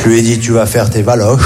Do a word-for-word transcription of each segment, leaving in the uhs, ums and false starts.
Je lui ai dit, tu vas faire tes valoches.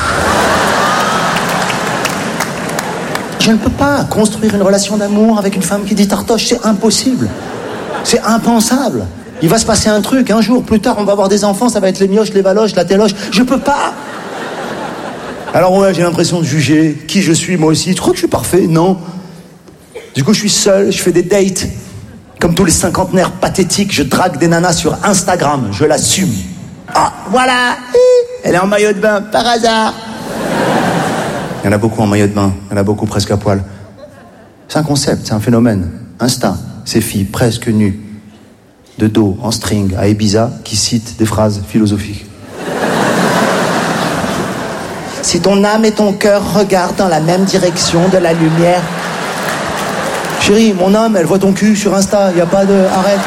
Je ne peux pas construire une relation d'amour avec une femme qui dit tartoche, c'est impossible. C'est impensable. Il va se passer un truc, un jour, plus tard, on va avoir des enfants, ça va être les mioches, les valoches, la téloche. Je peux pas. Alors ouais, j'ai l'impression de juger qui je suis, moi aussi. Tu crois que je suis parfait? Non. Du coup, je suis seul, je fais des dates. Comme tous les cinquantenaires pathétiques, je drague des nanas sur Instagram, je l'assume. Ah, voilà, elle est en maillot de bain, par hasard. Il y en a beaucoup en maillot de bain, il y en a beaucoup presque à poil. C'est un concept, c'est un phénomène. Insta, ces filles presque nues, de dos, en string, à Ibiza, qui citent des phrases philosophiques. Si ton âme et ton cœur regardent dans la même direction de la lumière... Chérie, mon âme, elle voit ton cul sur Insta, il n'y a pas de... Arrête.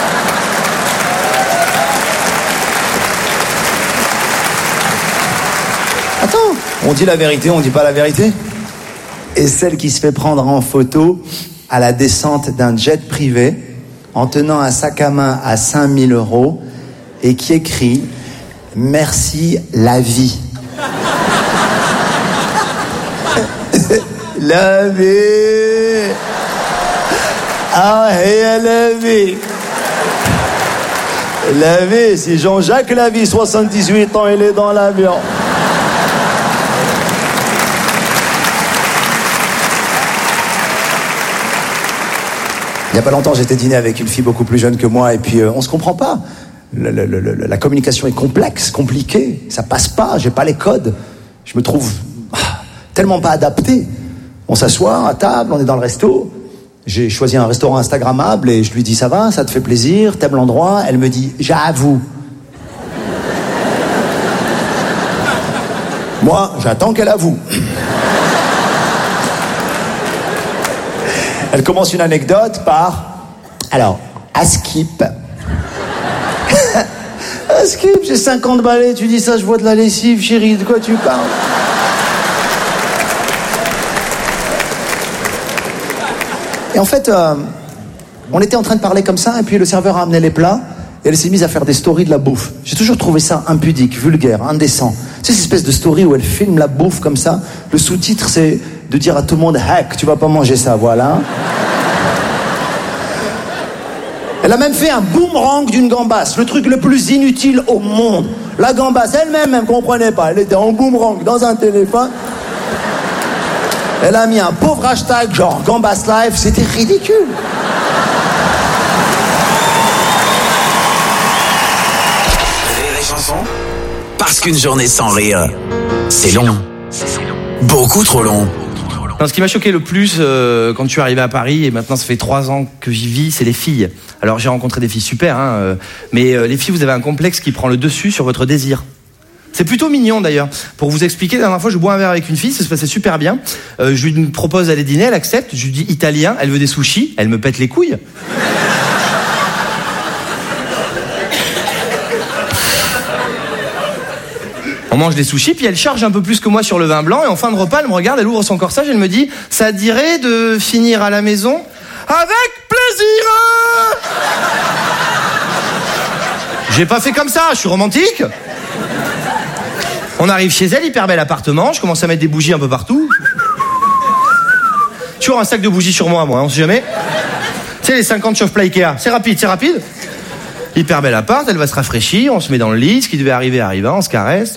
Attends, on dit la vérité, on dit pas la vérité. Et celle qui se fait prendre en photo à la descente d'un jet privé, en tenant un sac à main à cinq mille euros, et qui écrit « Merci la vie ». La vie. Ah, et la vie. La vie, c'est Jean-Jacques Lavie, soixante-dix-huit ans, il est dans l'avion. Il n'y a pas longtemps, j'étais dîner avec une fille beaucoup plus jeune que moi, et puis euh, on se comprend pas. Le, le, le, la communication est complexe, compliquée, ça passe pas, j'ai pas les codes. Je me trouve ah, tellement pas adapté. On s'assoit à table, on est dans le resto. J'ai choisi un restaurant instagrammable et je lui dis « Ça va, ça te fait plaisir, t'aimes l'endroit ?» Elle me dit « J'avoue. » Moi, j'attends qu'elle avoue. Elle commence une anecdote par « Alors, à Skip. » À Skip, j'ai cinquante balais, tu dis ça, je vois de la lessive, chérie, de quoi tu parles? Et en fait, euh, on était en train de parler comme ça, et puis le serveur a amené les plats, et elle s'est mise à faire des stories de la bouffe. J'ai toujours trouvé ça impudique, vulgaire, indécent. Tu sais, cette espèce de story où elle filme la bouffe comme ça, le sous-titre, c'est de dire à tout le monde « Hack, tu vas pas manger ça, voilà. » Elle a même fait un boomerang d'une gambasse, le truc le plus inutile au monde. La gambasse elle-même, elle ne comprenait pas, elle était en boomerang dans un téléphone. Elle a mis un pauvre hashtag genre Gambas Life, c'était ridicule. Rire et chanson, parce qu'une journée sans rire, c'est long. Beaucoup trop long. Non, ce qui m'a choqué le plus euh, quand je suis arrivé à Paris, et maintenant ça fait trois ans que j'y vis, c'est les filles. Alors j'ai rencontré des filles super, hein, euh, mais euh, les filles, vous avez un complexe qui prend le dessus sur votre désir. C'est plutôt mignon d'ailleurs. Pour vous expliquer, la dernière fois je bois un verre avec une fille, ça se passait super bien. Euh, je lui propose d'aller dîner, elle accepte. Je lui dis italien, elle veut des sushis, elle me pète les couilles. On mange des sushis, puis elle charge un peu plus que moi sur le vin blanc, et en fin de repas, elle me regarde, elle ouvre son corsage, elle me dit « Ça te dirait de finir à la maison ?»« Avec plaisir !» J'ai pas fait comme ça, je suis romantique. On arrive chez elle, hyper bel appartement, je commence à mettre des bougies un peu partout. Toujours un sac de bougies sur moi, moi, on sait jamais. Tu sais, les cinquante chauffe-plat Ikea, c'est rapide, c'est rapide. Hyper bel appart, elle va se rafraîchir, on se met dans le lit, ce qui devait arriver arriva, on se caresse.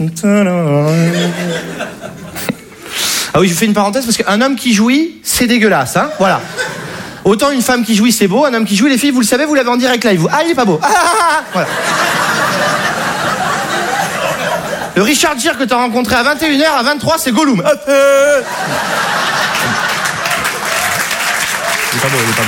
Ah oui, je fais une parenthèse parce qu'un homme qui jouit, c'est dégueulasse, hein, voilà. Autant une femme qui jouit, c'est beau, un homme qui jouit, les filles, vous le savez, vous l'avez en direct live. Vous, ah, il est pas beau. Ah, ah, ah, voilà. Le Richard Gere que t'as rencontré à vingt et une heures, à vingt-trois, c'est Gollum. Il est pas beau, il est pas beau.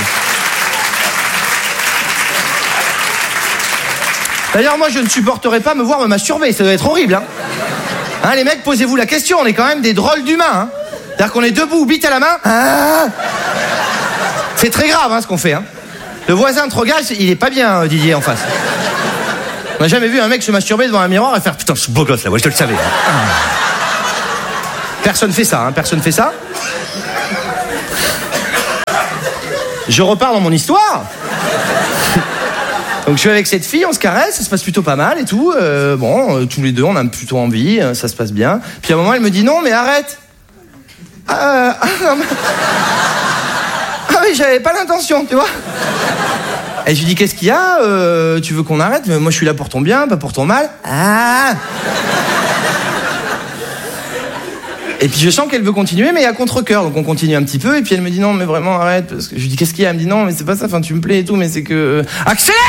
D'ailleurs, moi, je ne supporterais pas me voir me masturber, ça doit être horrible, hein. Hein, les mecs, posez-vous la question, on est quand même des drôles d'humains, hein. C'est-à-dire qu'on est debout, bite à la main. Ah, c'est très grave, hein, ce qu'on fait, hein. Le voisin te regarde, il est pas bien, Didier, en face. On n'a jamais vu un mec se masturber devant un miroir et faire « Putain, je suis beau gosse, là, ouais, je te le savais. » Personne fait ça, hein, personne fait ça. Je repars dans mon histoire. Donc je suis avec cette fille, on se caresse, ça se passe plutôt pas mal et tout. Euh, bon, euh, tous les deux, on a plutôt envie, euh, ça se passe bien. Puis à un moment, elle me dit non, mais arrête. Ah, ah, non, mais... ah oui, j'avais pas l'intention, tu vois. Et je lui dis qu'est-ce qu'il y a euh, tu veux qu'on arrête? Mais moi, je suis là pour ton bien, pas pour ton mal. Ah. Et puis je sens qu'elle veut continuer, mais à contre-cœur, donc on continue un petit peu. Et puis elle me dit non, mais vraiment arrête, parce que je lui dis qu'est-ce qu'il y a? Elle me dit non, mais c'est pas ça. Enfin, tu me plais et tout, mais c'est que accélère.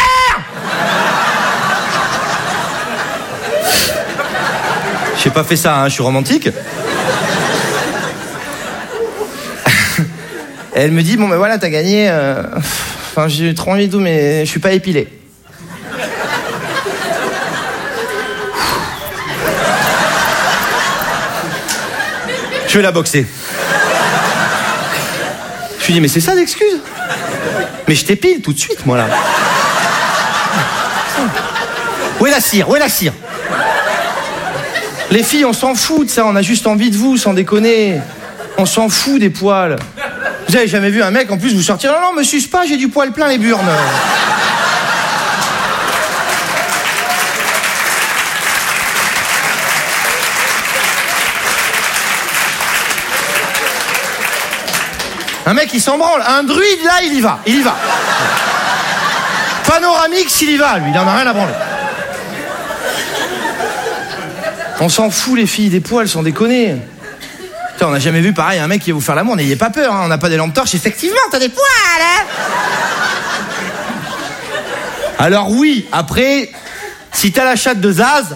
J'ai pas fait ça, hein, je suis romantique. Elle me dit bon, ben voilà, t'as gagné. Euh... Enfin, j'ai trop envie et tout, mais je suis pas épilé. Je vais la boxer. Je lui dis, mais c'est ça l'excuse? Mais je t'épile tout de suite, moi, là. Où est la cire? Où est la cire? Les filles, on s'en fout de ça, on a juste envie de vous, sans déconner. On s'en fout des poils. Vous avez jamais vu un mec, en plus, vous sortir, non, non, me suce pas, j'ai du poil plein les burnes. Un mec, il s'en branle. Un druide, là, il y va. Il y va. Panoramix, il y va, lui. Il en a rien à branler. On s'en fout, les filles, des poils, sans déconner. Putain, on n'a jamais vu, pareil, un mec qui va vous faire l'amour. N'ayez pas peur, hein. On n'a pas des lampes torches. Effectivement, t'as des poils, hein. Alors oui, après, si t'as la chatte de Zaz...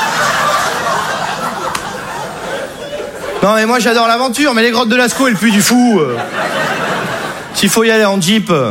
Non, mais moi, j'adore l'aventure, mais les grottes de Lascaux, elles puent du fou. S'il faut y aller en Jeep. Rire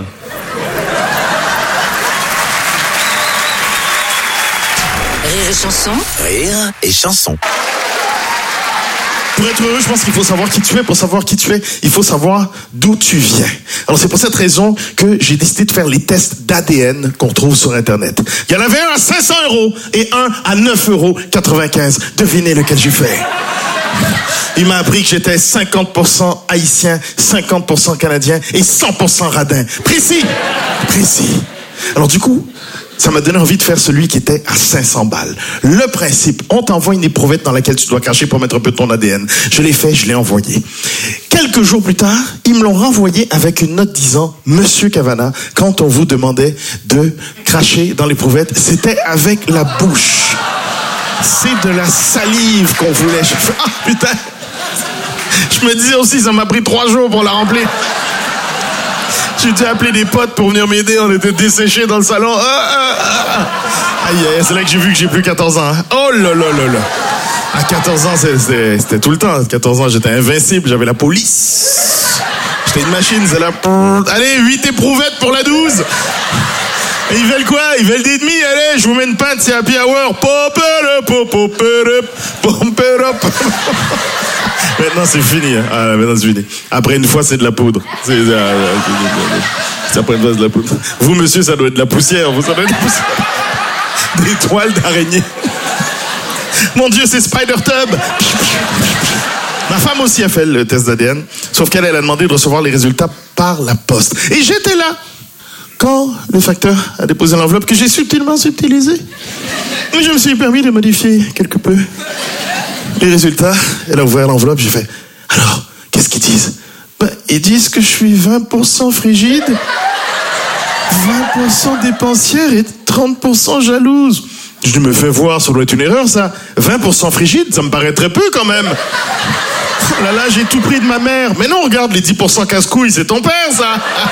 et chanson. Rire et chanson. Pour être heureux, je pense qu'il faut savoir qui tu es. Pour savoir qui tu es, il faut savoir d'où tu viens. Alors c'est pour cette raison que j'ai décidé de faire les tests d'A D N qu'on trouve sur Internet. Il y en avait un à cinq cents euros et un à neuf euros quatre-vingt-quinze. Devinez lequel j'ai fait. Il m'a appris que j'étais cinquante pour cent haïtien, cinquante pour cent canadien et cent pour cent radin. Précis, précis. Alors du coup, ça m'a donné envie de faire celui qui était à cinq cents balles. Le principe, on t'envoie une éprouvette dans laquelle tu dois cacher pour mettre un peu de ton A D N. Je l'ai fait, je l'ai envoyé. Quelques jours plus tard, ils me l'ont renvoyé avec une note disant « Monsieur Cavana, quand on vous demandait de cracher dans l'éprouvette, c'était avec la bouche. C'est de la salive qu'on voulait. » Je fais « Ah, putain !» Je me disais aussi, ça m'a pris trois jours pour la remplir. J'ai dû appeler des potes pour venir m'aider. On était desséchés dans le salon. Ah, ah, ah. Aïe, aïe, c'est là que j'ai vu que j'ai plus quatorze ans. Hein. Oh là là là là. À quatorze ans, c'était, c'était tout le temps. À quatorze ans, j'étais invincible. J'avais la police. J'étais une machine. C'est là. Allez, huit éprouvettes pour la douze. Et ils veulent quoi? Ils veulent des demi. Allez, je vous mets une pinte, c'est happy hour. Pop up, pop up, pop up. Maintenant, c'est fini. Hein. Ah, maintenant, c'est fini. Après une fois, c'est de la poudre. C'est, c'est, c'est après une fois, c'est de la poudre. Vous, monsieur, ça doit être de la poussière. Vous, ça doit être de la poussière. Des toiles d'araignée. Mon Dieu, c'est Spider-Tub. Ma femme aussi a fait le test d'A D N. Sauf qu'elle, elle a demandé de recevoir les résultats par la poste. Et j'étais là quand le facteur a déposé l'enveloppe que j'ai subtilement subtilisée. Et je me suis permis de modifier quelque peu les résultats. Elle a ouvert l'enveloppe, j'ai fait « Alors, qu'est-ce qu'ils disent ?» Ben, ils disent que je suis vingt pour cent frigide, vingt pour cent dépensière et trente pour cent jalouse. Je me fais voir, ça doit être une erreur, ça. vingt pour cent frigide, ça me paraît très peu quand même. Oh là là, j'ai tout pris de ma mère. Mais non, regarde, les dix pour cent casse-couilles, c'est ton père, ça.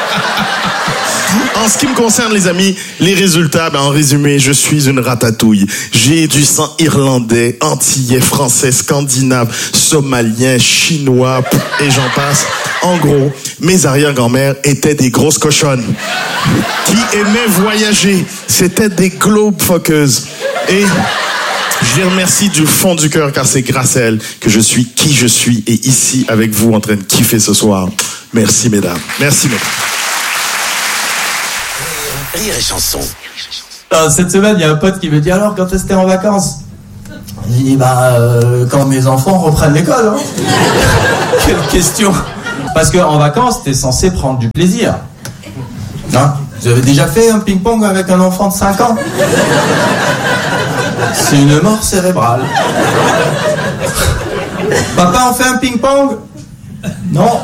En ce qui me concerne, les amis, les résultats, ben en résumé, je suis une ratatouille. J'ai du sang irlandais, antillais, français, scandinave, somalien, chinois, et j'en passe. En gros, mes arrière-grand-mères étaient des grosses cochonnes qui aimaient voyager. C'était des globe-fuckeuses. Et je les remercie du fond du cœur, car c'est grâce à elles que je suis qui je suis et ici avec vous en train de kiffer ce soir. Merci, mesdames. Merci, mesdames. Rire et chanson. Alors, cette semaine, il y a un pote qui me dit « Alors, quand est-ce que t'es en vacances ?» J'ai dit « Bah, euh, quand mes enfants reprennent l'école. Hein. » Quelle question. Parce qu'en vacances, t'es censé prendre du plaisir. Hein? Vous avez déjà fait un ping-pong avec un enfant de cinq ans? C'est une mort cérébrale. Papa, on fait un ping-pong? Non.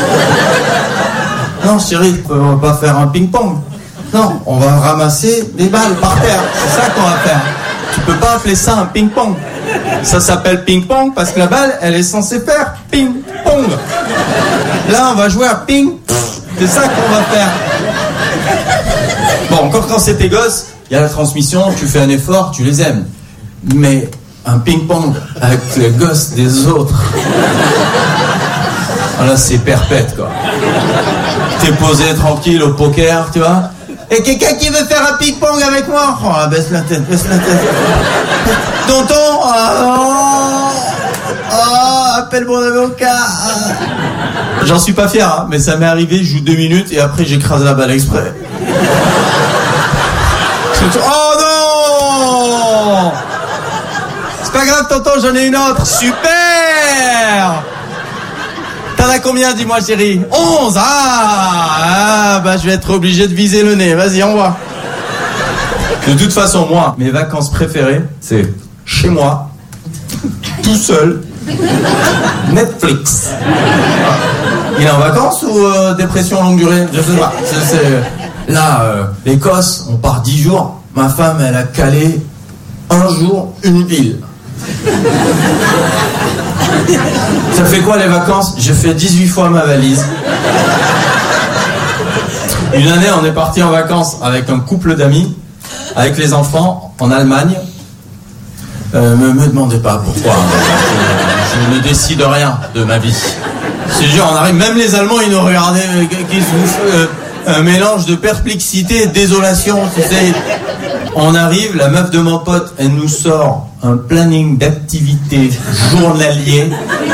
Non, chérie, on va pas faire un ping-pong. Non, on va ramasser des balles par terre. C'est ça qu'on va faire. Tu peux pas appeler ça un ping-pong. Ça s'appelle ping-pong parce que la balle, elle est censée faire ping-pong. Là, on va jouer à ping. C'est ça qu'on va faire. Bon, encore quand c'est tes gosses, il y a la transmission, tu fais un effort, tu les aimes. Mais un ping-pong avec les gosses des autres, là, c'est perpète, quoi. T'es posé tranquille au poker, tu vois. Et quelqu'un qui veut faire un ping-pong avec moi? Oh, baisse la tête, baisse la tête. Tonton, oh, oh, appelle mon avocat. J'en suis pas fier, hein, mais ça m'est arrivé, je joue deux minutes et après j'écrase la balle exprès. Oh non! C'est pas grave, tonton, j'en ai une autre. Super! T'en as combien, dis-moi, chérie? onze! Ah, ah, bah je vais être obligé de viser le nez. Vas-y, on voit. De toute façon, moi, mes vacances préférées, c'est chez moi, tout seul, Netflix. Il est en vacances ou euh, dépression longue durée? Je sais pas. C'est, c'est... Là, euh, l'Écosse, on part dix jours. Ma femme, elle a calé un jour, une ville. Ça fait quoi les vacances? J'ai fait dix-huit fois ma valise. Une année, on est parti en vacances avec un couple d'amis, avec les enfants, en Allemagne. Euh, me, me demandez pas pourquoi. Je, je ne décide rien de ma vie. C'est genre, on arrive, même les Allemands, ils nous regardaient, euh, qu'ils se euh, un mélange de perplexité et de désolation, tu sais. On arrive, la meuf de mon pote, elle nous sort un planning d'activité journalier.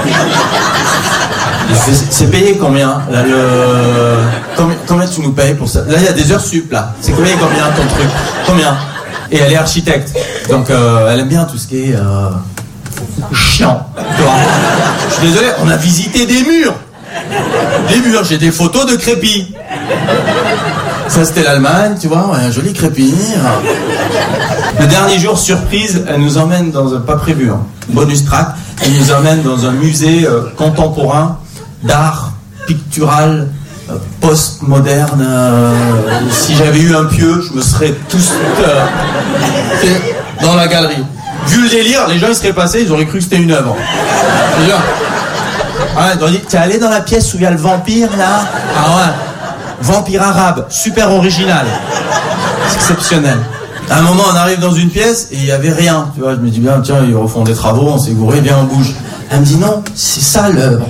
Fais, c'est payé combien là, le... combien, combien tu nous payes pour ça? Là, il y a des heures sup, là. C'est combien, combien ton truc? Combien? Et elle est architecte. Donc, euh, elle aime bien tout ce qui est euh, chiant. Tu vois. Je suis désolé, on a visité des murs. Des murs, j'ai des photos de crépis. Ça, c'était l'Allemagne, tu vois, un joli crépi. Le dernier jour, surprise, elle nous emmène dans un, pas prévu, hein, bonus track, elle nous emmène dans un musée euh, contemporain d'art pictural euh, post-moderne. Euh, si j'avais eu un pieu, je me serais tous euh, dans la galerie. Vu le délire, les gens ils seraient passés, ils auraient cru que c'était une œuvre. Déjà. Ah, ils auraient dit, t'es allé dans la pièce où il y a le vampire là? Ah ouais. Vampire arabe, super original. C'est exceptionnel. À un moment, on arrive dans une pièce et il n'y avait rien. Tu vois, je me dis bien, tiens, ils refont des travaux, on s'est gouré, viens, on bouge. Elle me dit non, c'est ça l'œuvre.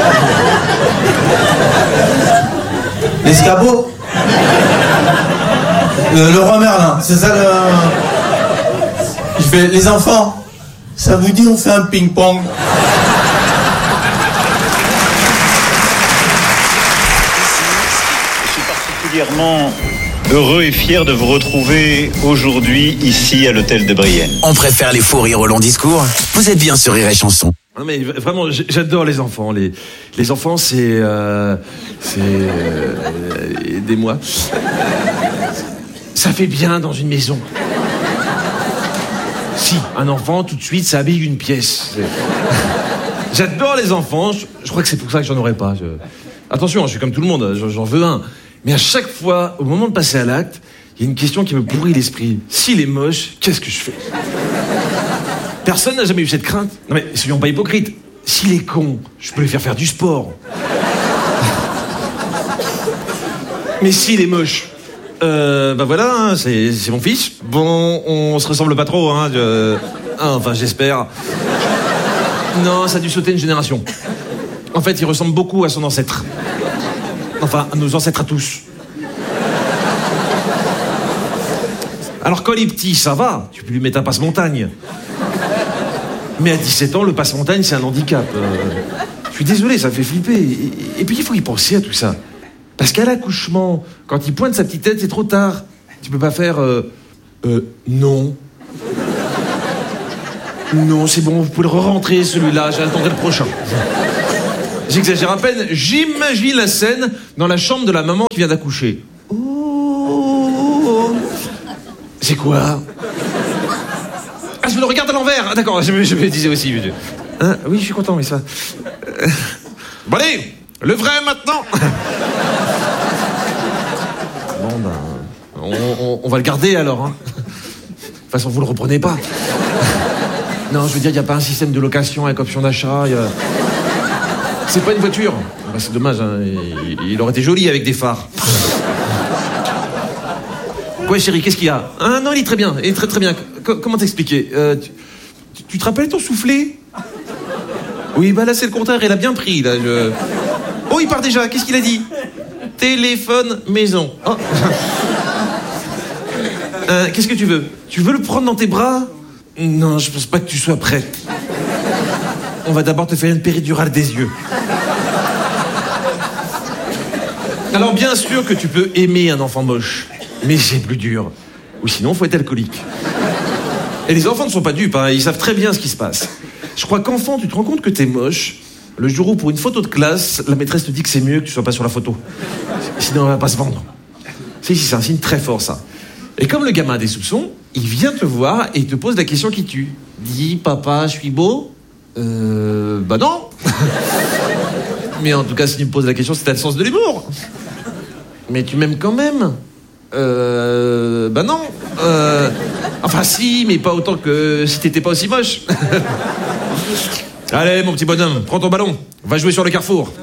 L'escabeau. Le, le roi Merlin, c'est ça le... Je fais, les enfants, ça vous dit on fait un ping-pong? Particulièrement heureux et fier de vous retrouver aujourd'hui ici à l'hôtel de Brienne. On préfère les fous rires au long discours. Vous êtes bien sur Rire et Chanson. Non mais vraiment, j'adore les enfants. Les, les enfants, c'est... Euh, c'est... Euh, aidez-moi. Ça fait bien dans une maison. Si, un enfant, tout de suite, ça habille une pièce. J'adore les enfants. Je, je crois que c'est pour ça que j'en aurais pas. Je... Attention, je suis comme tout le monde, j'en veux un. Mais à chaque fois, au moment de passer à l'acte, il y a une question qui me pourrit l'esprit. S'il est moche, qu'est-ce que je fais? Personne n'a jamais eu cette crainte. Non mais, soyons pas hypocrites. S'il est con, je peux lui faire faire du sport. Mais s'il est moche, euh, bah voilà, hein, c'est, c'est mon fils. Bon, on se ressemble pas trop, hein. Je... Ah, enfin, j'espère. Non, ça a dû sauter une génération. En fait, il ressemble beaucoup à son ancêtre. Enfin, à nos ancêtres à tous. Alors quand il est petit, ça va, tu peux lui mettre un passe-montagne. Mais à dix-sept ans, le passe-montagne, c'est un handicap. Euh, je suis désolé, ça me fait flipper. Et, et puis il faut y penser à tout ça. Parce qu'à l'accouchement, quand il pointe sa petite tête, c'est trop tard. Tu peux pas faire... Euh, euh, non. Non, c'est bon, vous pouvez le re-rentrer, celui-là, j'attendrai le prochain. J'exagère à peine, j'imagine la scène dans la chambre de la maman qui vient d'accoucher. Oh, C'est quoi? Ah, je me le regarde à l'envers. Ah, d'accord, je me, je me disais aussi. Hein, oui, je suis content, mais ça... Euh... Bon allez, le vrai maintenant. Bon ben, on, on, on va le garder alors. Hein. De toute façon, vous le reprenez pas. Non, je veux dire, il n'y a pas un système de location avec option d'achat. A... C'est pas une voiture. Ben, c'est dommage, hein. il, il aurait été joli avec des phares. Quoi, chérie, qu'est-ce qu'il y a? Ah non, il est très bien, il est très très bien. C- comment t'expliquer euh, tu, tu, tu te rappelles ton soufflet? Oui, bah là c'est le contraire, il a bien pris là. Je... Oh, il part déjà. Qu'est-ce qu'il a dit? Téléphone maison. Oh. euh, qu'est-ce que tu veux? Tu veux le prendre dans tes bras? Non, je pense pas que tu sois prête. On va d'abord te faire une péridurale des yeux. Alors bien sûr que tu peux aimer un enfant moche, mais c'est plus dur. Ou sinon, faut être alcoolique. Et les enfants ne sont pas dupes, hein, ils savent très bien ce qui se passe. Je crois qu'enfant, tu te rends compte que t'es moche le jour où, pour une photo de classe, la maîtresse te dit que c'est mieux que tu sois pas sur la photo. Sinon, elle va pas se vendre. C'est, c'est un signe très fort, ça. Et comme le gamin a des soupçons, il vient te voir et il te pose la question qui tue. Dis, papa, je suis beau? Euh... Bah non. Mais en tout cas, si tu me poses la question, c'est que t'as le sens de l'humour. Mais tu m'aimes quand même? Euh... Bah non. Euh... Enfin si, mais pas autant que si t'étais pas aussi moche. Allez, mon petit bonhomme, prends ton ballon. Va jouer sur le carrefour.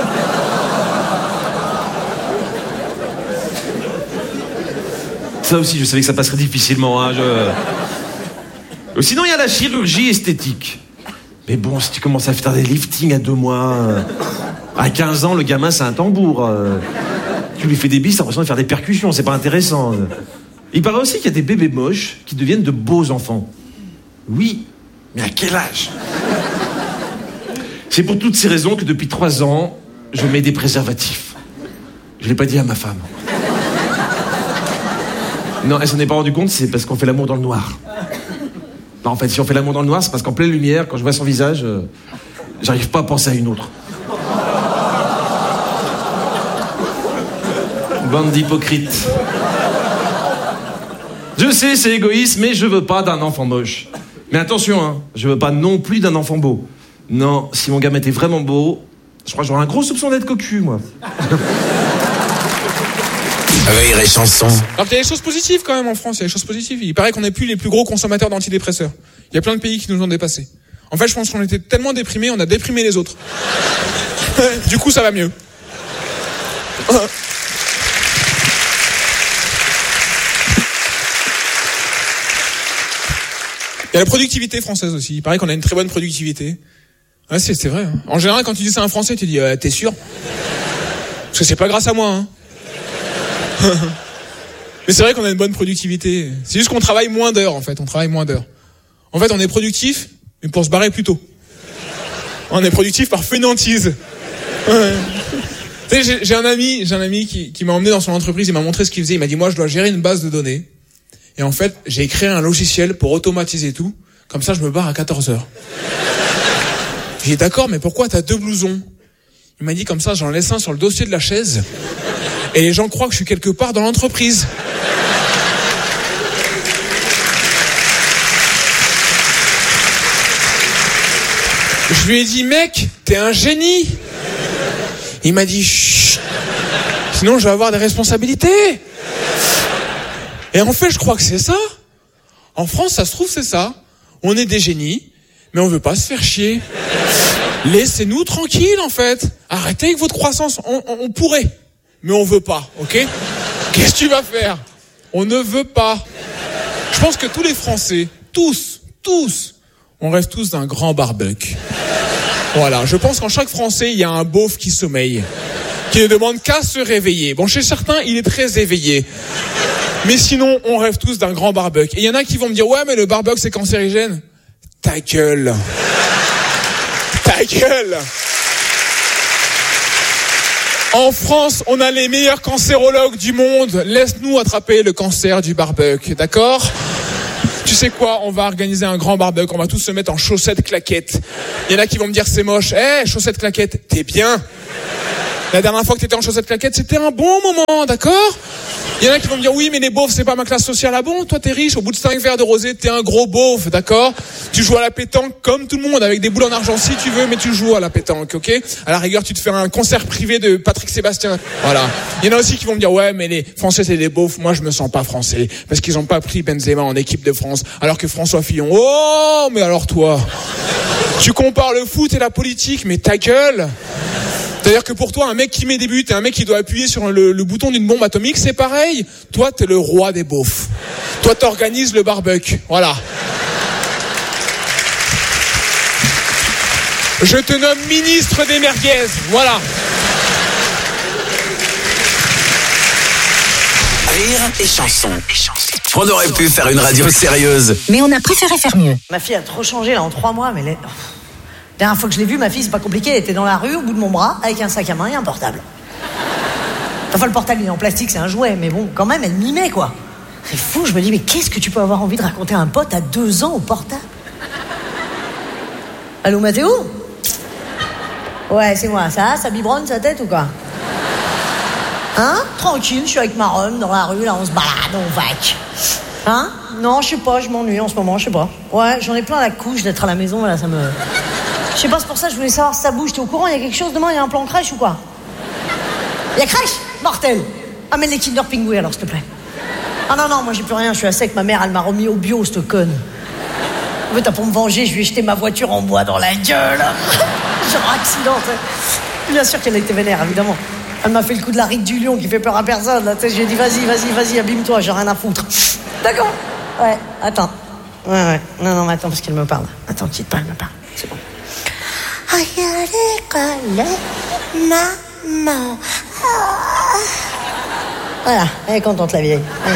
Ça aussi, je savais que ça passerait difficilement. Hein, je... Sinon, il y a la chirurgie esthétique. Mais bon, si tu commences à faire des liftings à deux mois... À quinze ans, le gamin, c'est un tambour. Tu lui fais des bises, t'as l'impression de faire des percussions. C'est pas intéressant. Il paraît aussi qu'il y a des bébés moches qui deviennent de beaux enfants. Oui, mais à quel âge? C'est pour toutes ces raisons que depuis trois ans, je mets des préservatifs. Je l'ai pas dit à ma femme. Non, elle s'en est pas rendue compte, c'est parce qu'on fait l'amour dans le noir. Non, en fait, si on fait l'amour dans le noir, c'est parce qu'en pleine lumière, quand je vois son visage, euh, j'arrive pas à penser à une autre. Bande d'hypocrites. Je sais, c'est égoïste, mais je veux pas d'un enfant moche. Mais attention, hein, je veux pas non plus d'un enfant beau. Non, si mon gamin était vraiment beau, je crois que j'aurais un gros soupçon d'être cocu, moi. Rire et chanson. Alors il y a des choses positives quand même en France, il y a des choses positives. Il paraît qu'on n'est plus les plus gros consommateurs d'antidépresseurs. Il y a plein de pays qui nous ont dépassés. En fait, je pense qu'on était tellement déprimés, on a déprimé les autres. Du coup, ça va mieux. Il y a la productivité française aussi. Il paraît qu'on a une très bonne productivité. Ouais, c'est, c'est vrai. Hein. En général, quand tu dis ça à un Français, tu dis euh, t'es sûr? Parce que c'est pas grâce à moi. Hein. Mais c'est vrai qu'on a une bonne productivité. C'est juste qu'on travaille moins d'heures, en fait. On travaille moins d'heures. En fait, on est productif, mais pour se barrer plus tôt. On est productif par fainéantise. Ouais. Tu sais, j'ai, j'ai un ami, j'ai un ami qui, qui m'a emmené dans son entreprise. Il m'a montré ce qu'il faisait. Il m'a dit, moi, je dois gérer une base de données. Et en fait, j'ai créé un logiciel pour automatiser tout. Comme ça, je me barre à quatorze heures. J'ai dit, d'accord, mais pourquoi t'as deux blousons? Il m'a dit, comme ça, j'en laisse un sur le dossier de la chaise. Et les gens croient que je suis quelque part dans l'entreprise. Je lui ai dit, mec, t'es un génie. Il m'a dit, chut, sinon je vais avoir des responsabilités. Et en fait, je crois que c'est ça. En France, ça se trouve, c'est ça. On est des génies, mais on veut pas se faire chier. Laissez-nous tranquilles, en fait. Arrêtez avec votre croissance. On, on, on pourrait, mais on veut pas, ok? Qu'est-ce que tu vas faire? On ne veut pas. Je pense que tous les Français, tous, tous, on rêve tous d'un grand barbecue. Voilà, je pense qu'en chaque Français, il y a un beauf qui sommeille, qui ne demande qu'à se réveiller. Bon, chez certains, il est très éveillé. Mais sinon, on rêve tous d'un grand barbecue. Et il y en a qui vont me dire, ouais, mais le barbecue, c'est cancérigène. Ta gueule. Ta gueule. En France, on a les meilleurs cancérologues du monde. Laisse-nous attraper le cancer du barbecue, d'accord? Tu sais quoi, on va organiser un grand barbecue, on va tous se mettre en chaussettes claquettes. Il y en a qui vont me dire c'est moche. Eh, hey, chaussettes claquettes, t'es bien. La dernière fois que t'étais en chaussettes claquettes, c'était un bon moment, d'accord? Il y en a qui vont me dire, oui, mais les beaufs, c'est pas ma classe sociale. Ah bon, toi, t'es riche, au bout de cinq verres de rosé, t'es un gros beauf, d'accord? Tu joues à la pétanque comme tout le monde, avec des boules en argent si tu veux, mais tu joues à la pétanque, ok? À la rigueur, tu te fais un concert privé de Patrick Sébastien. Voilà. Il y en a aussi qui vont me dire, ouais, mais les Français, c'est des beaufs. Moi, je me sens pas français. Parce qu'ils ont pas pris Benzema en équipe de France. Alors que François Fillon, oh, mais alors toi, tu compares le foot et la politique, mais ta gueule. C'est-à-dire que pour toi, un mec qui met des buts et un mec qui doit appuyer sur le, le bouton d'une bombe atomique, c'est pareil. Toi, t'es le roi des beaufs. Toi, t'organises le barbecue. Voilà. Je te nomme ministre des merguez. Voilà. Rire et chanson. On aurait pu faire une radio sérieuse. Mais on a préféré faire mieux. Ma fille a trop changé là en trois mois, mais les... La dernière fois que je l'ai vue, ma fille, c'est pas compliqué, elle était dans la rue, au bout de mon bras, avec un sac à main et un portable. Enfin, le portable, il est en plastique, c'est un jouet, mais bon, quand même, elle mimait, quoi. C'est fou, je me dis, mais qu'est-ce que tu peux avoir envie de raconter à un pote à deux ans au portable? Allô, Mathéo? Ouais, c'est moi, ça, ça biberonne sa tête ou quoi? Hein? Tranquille, je suis avec ma Rome dans la rue, là, on se balade, on vaque. Hein? Non, je sais pas, je m'ennuie en ce moment, je sais pas. Ouais, j'en ai plein la couche d'être à la maison, là, ça me... Je sais pas, c'est pour ça que je voulais savoir si ça bouge. T'es au courant, il y a quelque chose demain, il y a un plan crèche ou quoi? Il y a crèche? Mortel. Amène les Kinder Pingouins alors, s'il te plaît. Ah non, non, moi j'ai plus rien, je suis à sec, ma mère, elle m'a remis au bio, cette conne. En fait, pour me venger, je lui ai jeté ma voiture en bois dans la gueule. Genre accident, t'sais. Bien sûr qu'elle a été vénère, évidemment. Elle m'a fait le coup de la ride du lion qui fait peur à personne, là, tu sais. J'ai dit, vas-y, vas-y, vas-y, abîme-toi, j'ai rien à foutre. D'accord? Ouais, attends. Ouais, ouais. Non, non, mais attends, parce qu'elle me parle. Attends, quitte pas, elle me parle. C'est bon. Aïe, à l'école, maman. Ah. Voilà, elle est contente, la vieille. Ouais.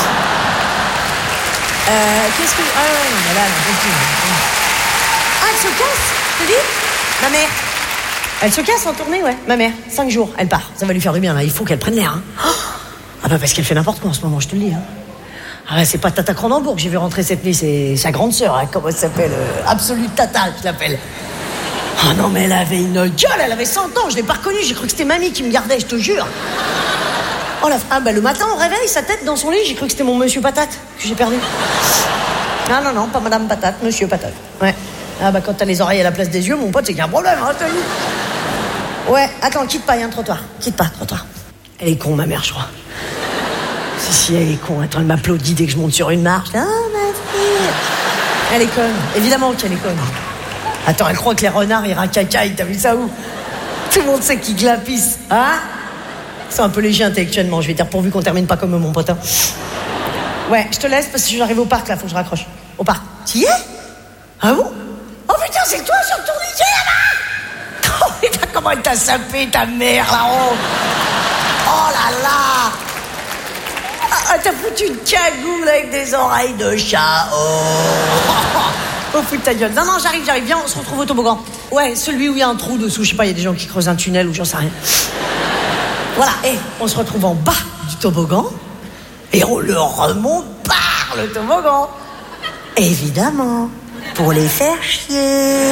Euh, qu'est-ce que... Ah, ouais, non, mais là, elle continue. Ah, elle se casse, tu dis? Ma mère. Elle se casse en tournée, ouais. Ma mère, cinq jours, elle part. Ça va lui faire du bien, là. Il faut qu'elle prenne l'air, hein. Oh, ah bah, parce qu'elle fait n'importe quoi en ce moment, je te le dis, hein. Ah bah, c'est pas Tata Cronenbourg que j'ai vu rentrer cette nuit, c'est sa grande sœur, hein. Comment elle s'appelle? euh, Absolute Tata, je l'appelle. Oh non, mais elle avait une gueule, elle avait cent ans, je l'ai pas reconnue, j'ai cru que c'était mamie qui me gardait, je te jure. Oh la... Ah bah le matin, au réveil, sa tête dans son lit, j'ai cru que c'était mon monsieur Patate que j'ai perdu. Ah non, non, pas madame Patate, monsieur Patate. Ouais. Ah bah quand t'as les oreilles à la place des yeux, mon pote, c'est qu'il y a un problème, hein, t'as vu? Ouais, attends, quitte pas, il y a un trottoir. Quitte pas, trottoir. Elle est con, ma mère, je crois. Si, si, elle est con. Attends, elle m'applaudit dès que je monte sur une marche. Ah, ma fille. Elle est conne. Évidemment qu'elle est conne. Attends, elle croit que les renards, ils racacaillent. T'as vu ça où? Tout le monde sait qu'ils glapissent. Hein? C'est un peu léger intellectuellement. Je vais dire pourvu qu'on termine pas comme mon pote. Hein. Ouais, je te laisse parce que j'arrive au parc, là. Faut que je raccroche. Au parc. Tu y es? Ah bon? Oh putain, c'est toi sur le tourniquet, là-bas? Oh putain, comment elle t'a sapé, ta mère, là-haut? Oh là là! Ah, t'as foutu une cagoule avec des oreilles de chat. Oh, oh fout de ta gueule. Non, non, j'arrive, j'arrive. Viens, on se retrouve au toboggan. Ouais, celui où il y a un trou dessous. Je sais pas, il y a des gens qui creusent un tunnel ou j'en sais rien. Voilà, et on se retrouve en bas du toboggan et on le remonte par le toboggan. Évidemment, pour les faire chier.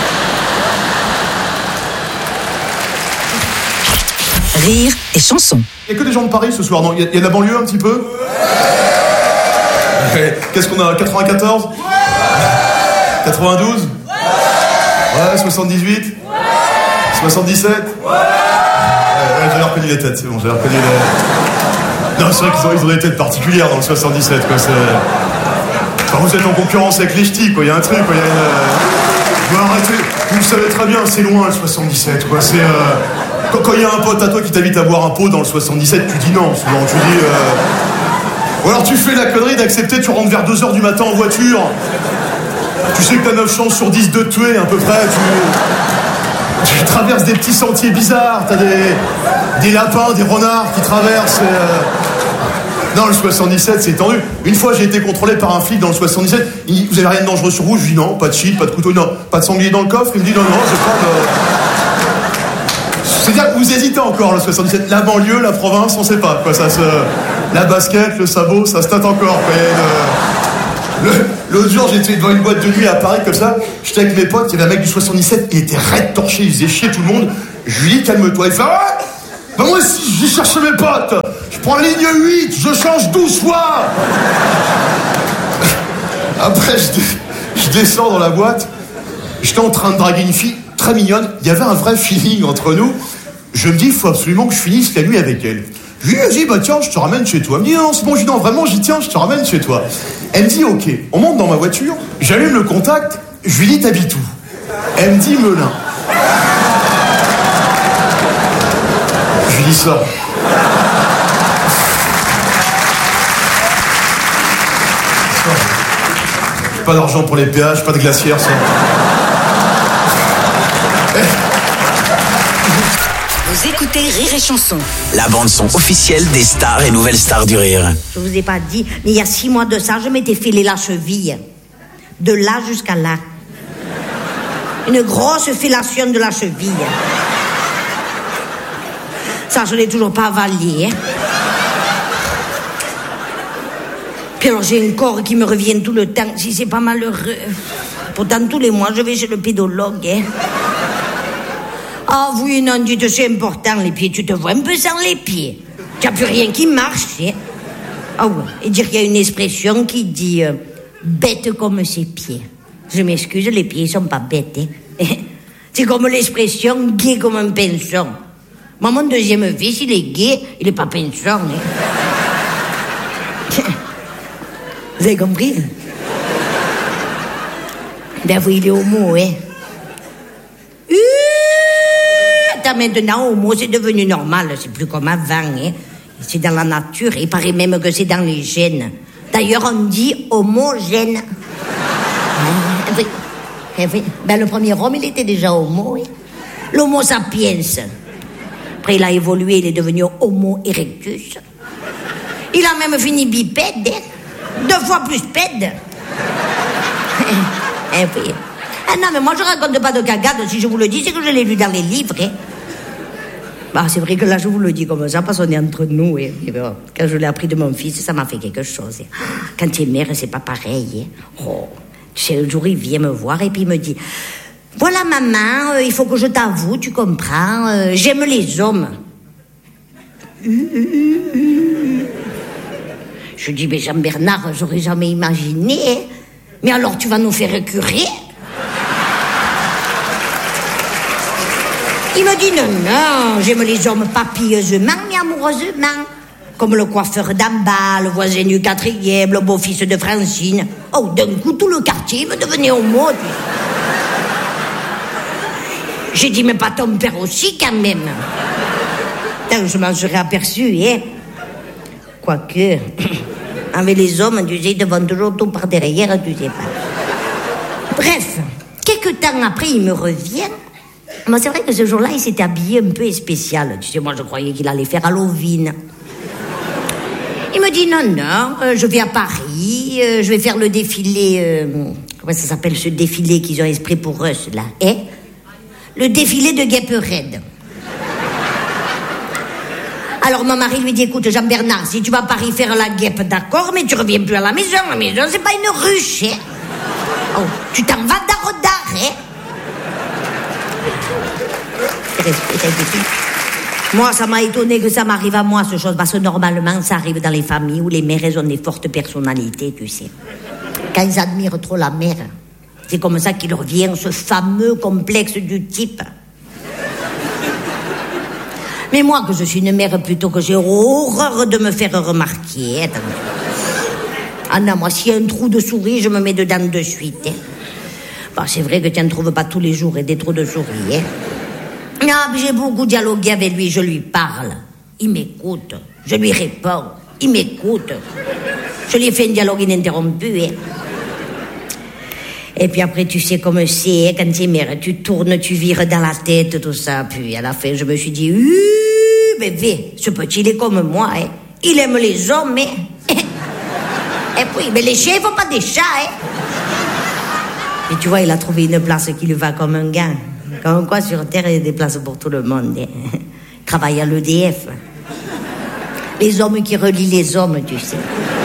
Rire et chanson. Il n'y a que des gens de Paris ce soir, non? Il y, y a de la banlieue un petit peu? Ouais. Qu'est-ce qu'on a? quatre-vingt-quatorze? Ouais. quatre-vingt-douze? Ouais. Ouais, soixante-dix-huit? Ouais. soixante-dix-sept? Ouais. Ouais, ouais, j'avais reconnu les têtes, c'est bon, j'avais reconnu les... Non, c'est vrai qu'ils ont, ils ont des têtes particulières dans le soixante-dix-sept, quoi, c'est... Enfin, vous êtes en concurrence avec les ch'tis, quoi, il y a un truc, quoi, il y a une... Bon, arrêtez, vous le savez très bien, c'est loin le soixante-dix-sept, quoi, c'est... Euh... Quand il y a un pote à toi qui t'invite à boire un pot dans le soixante-dix-sept, tu dis non, souvent, tu dis... Euh... Ou alors tu fais la connerie d'accepter, tu rentres vers deux heures du matin en voiture, tu sais que t'as neuf chances sur dix de te tuer, à peu près, tu... Tu traverses des petits sentiers bizarres, t'as des... des lapins, des renards qui traversent... Et, euh... Non, le soixante-dix-sept, c'est tendu. Une fois, j'ai été contrôlé par un flic dans le soixante-dix-sept. Il dit, vous avez rien de dangereux sur vous? Je lui dis non, pas de shit, pas de couteau, non, pas de sanglier dans le coffre. Il me dit non, non, j'ai pas de... C'est-à-dire que vous hésitez encore, le soixante-dix-sept. La banlieue, la province, on sait pas, quoi. Ça se... La basket, le sabot, ça se tâte encore, quoi. Le... Le... L'autre jour, j'étais devant une boîte de nuit à Paris, comme ça. J'étais avec mes potes, il y avait un mec du soixante-dix-sept, il était raide torché, il faisait chier tout le monde. Je lui dis, calme-toi. Il fait, ah, bah moi aussi, j'ai cherché mes potes. Je prends la ligne huit, je change douze fois. Après, je, dé- je descends dans la boîte. J'étais en train de draguer une fille très mignonne. Il y avait un vrai feeling entre nous. Je me dis, il faut absolument que je finisse la nuit avec elle. Je lui dis, vas-y, bah tiens, je te ramène chez toi. Elle me dit, non, c'est bon, je dis, non, vraiment, j'y tiens, je te ramène chez toi. Elle me dit, ok. On monte dans ma voiture, j'allume le contact, je lui dis, t'habites où? Elle me dit, Melun. Je lui dis, ça. Pas d'argent pour les péages, pas de glacière, ça. Vous écoutez Rire et Chanson. La bande-son officielle des stars et nouvelles stars du rire. Je vous ai pas dit, mais il y a six mois de ça, je m'étais filé la cheville. De là jusqu'à là. Une grosse fellation de la cheville. Ça, je l'ai toujours pas avalé. Hein. Puis alors, j'ai un corps qui me revient tout le temps. Si c'est pas malheureux. Pourtant, tous les mois, je vais chez le pédologue. Hein. Ah oui, non, dites, c'est important, les pieds. Tu te vois un peu sans les pieds. Tu n'as plus rien qui marche. Hein. Ah ouais. Et dire qu'il y a une expression qui dit euh, bête comme ses pieds. Je m'excuse, les pieds sont pas bêtes. Hein. C'est comme l'expression gay comme un pinson. Moi, mon deuxième fils, il est gay, il est pas pinson. Hein. Vous avez compris? Ben oui, il est homo, hein. Attends, maintenant, homo, c'est devenu normal, c'est plus comme avant, hein. C'est dans la nature, il paraît même que c'est dans les gènes. D'ailleurs, on dit homogène. Ah, oui. Eh oui. Ben, le premier homme, il était déjà homo, hein. L'homo sapiens. Après, il a évolué, il est devenu homo erectus. Il a même fini bipède, hein. Deux fois plus pède. Eh oui. Ah non, mais moi, je raconte pas de cagade. Si je vous le dis, c'est que je l'ai lu dans les livres, hein. Bah, c'est vrai que là, je vous le dis comme ça, parce qu'on est entre nous. Et, et bon, quand je l'ai appris de mon fils, ça m'a fait quelque chose. Quand tu es mère, c'est pas pareil. Hein. Oh, tu sais, un jour, il vient me voir et puis il me dit, voilà, maman, euh, il faut que je t'avoue, tu comprends, euh, j'aime les hommes. Euh, euh, euh. Je dis, mais Jean-Bernard, j'aurais jamais imaginé. Hein. Mais alors, tu vas nous faire curer? Il me dit, non, non, j'aime les hommes papilleusement, mais amoureusement. Comme le coiffeur d'en bas, le voisin du quatrième, le beau-fils de Francine. Oh, d'un coup, tout le quartier me devenait homo. J'ai dit, mais pas ton père aussi, quand même. Tant je m'en serais aperçu, hein. Quoique, avec les hommes, tu sais, ils te vont toujours tout par derrière, tu sais pas. Bref, quelques temps après, il me revient. Moi, c'est vrai que ce jour-là, il s'était habillé un peu spécial. Tu sais, moi, je croyais qu'il allait faire Halloween. Il me dit, non, non, euh, je vais à Paris, euh, je vais faire le défilé... Euh, comment ça s'appelle, ce défilé qu'ils ont esprit pour eux, là, hein? Le défilé de Guêpe-Raide. Alors, mon mari lui dit, écoute, Jean-Bernard, si tu vas à Paris faire la guêpe, d'accord, mais tu reviens plus à la maison. La maison, c'est pas une ruche, hein? Oh, tu t'en vas d'Arodar, hein? Moi, ça m'a étonné que ça m'arrive à moi, ce chose, parce que normalement, ça arrive dans les familles où les mères, elles ont des fortes personnalités, tu sais. Quand ils admirent trop la mère, c'est comme ça qu'il revient ce fameux complexe du type. Mais moi, que je suis une mère plutôt que j'ai horreur de me faire remarquer. Attends. Ah non, moi, s'il y a un trou de souris, je me mets dedans de suite. Hein. Bon, c'est vrai que tu n'en trouves pas tous les jours et des trous de souris. Hein. Non, j'ai beaucoup dialogué avec lui, je lui parle. Il m'écoute, je lui réponds. Il m'écoute. Je lui ai fait un dialogue ininterrompu. Hein. Et puis après, tu sais comme c'est, hein, quand tu es mère, tu tournes, tu vires dans la tête, tout ça. Puis à la fin, je me suis dit, euh, bébé, ce petit, il est comme moi. Hein. Il aime les hommes, mais... Et puis, mais les chiens, ils font pas des chats. Hein. Et tu vois, il a trouvé une place qui lui va comme un gars. Comme quoi, sur Terre, il y a des places pour tout le monde. Hein. Il travaille à l'E D F. Les hommes qui relient les hommes, tu sais.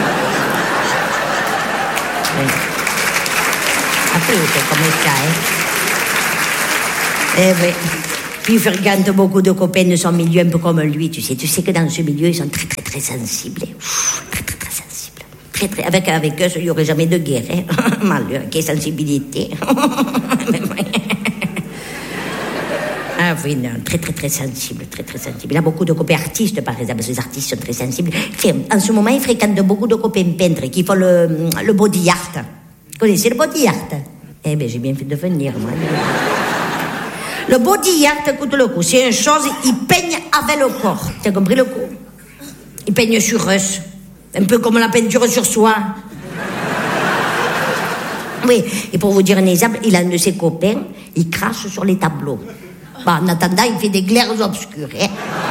Oui. Après, c'est comme ça, hein. Eh oui. Puis il fréquente beaucoup de copains de son milieu, un peu comme lui, tu sais. Tu sais que dans ce milieu, ils sont très, très, très sensibles. Très, très, très sensibles. Très, très... Avec, avec eux, il n'y aurait jamais de guerre. Hein. Malheur, quelle sensibilité. Ah oui, non, très, très, très sensible, très, très sensible. Il a beaucoup de copains artistes, par exemple. Ces artistes sont très sensibles. En ce moment, il fréquente beaucoup de copains peintres qui font le, le body art. Vous connaissez le body art? Eh bien, j'ai bien fait de venir, moi. Le body art, écoute le coup, c'est une chose, ils peignent avec le corps. T'as compris le coup? Ils peignent sur eux. Un peu comme la peinture sur soi. Oui, et pour vous dire un exemple, il a un de ses copains, il crache sur les tableaux. Bah, en attendant, il fait des glaires obscures. Hein.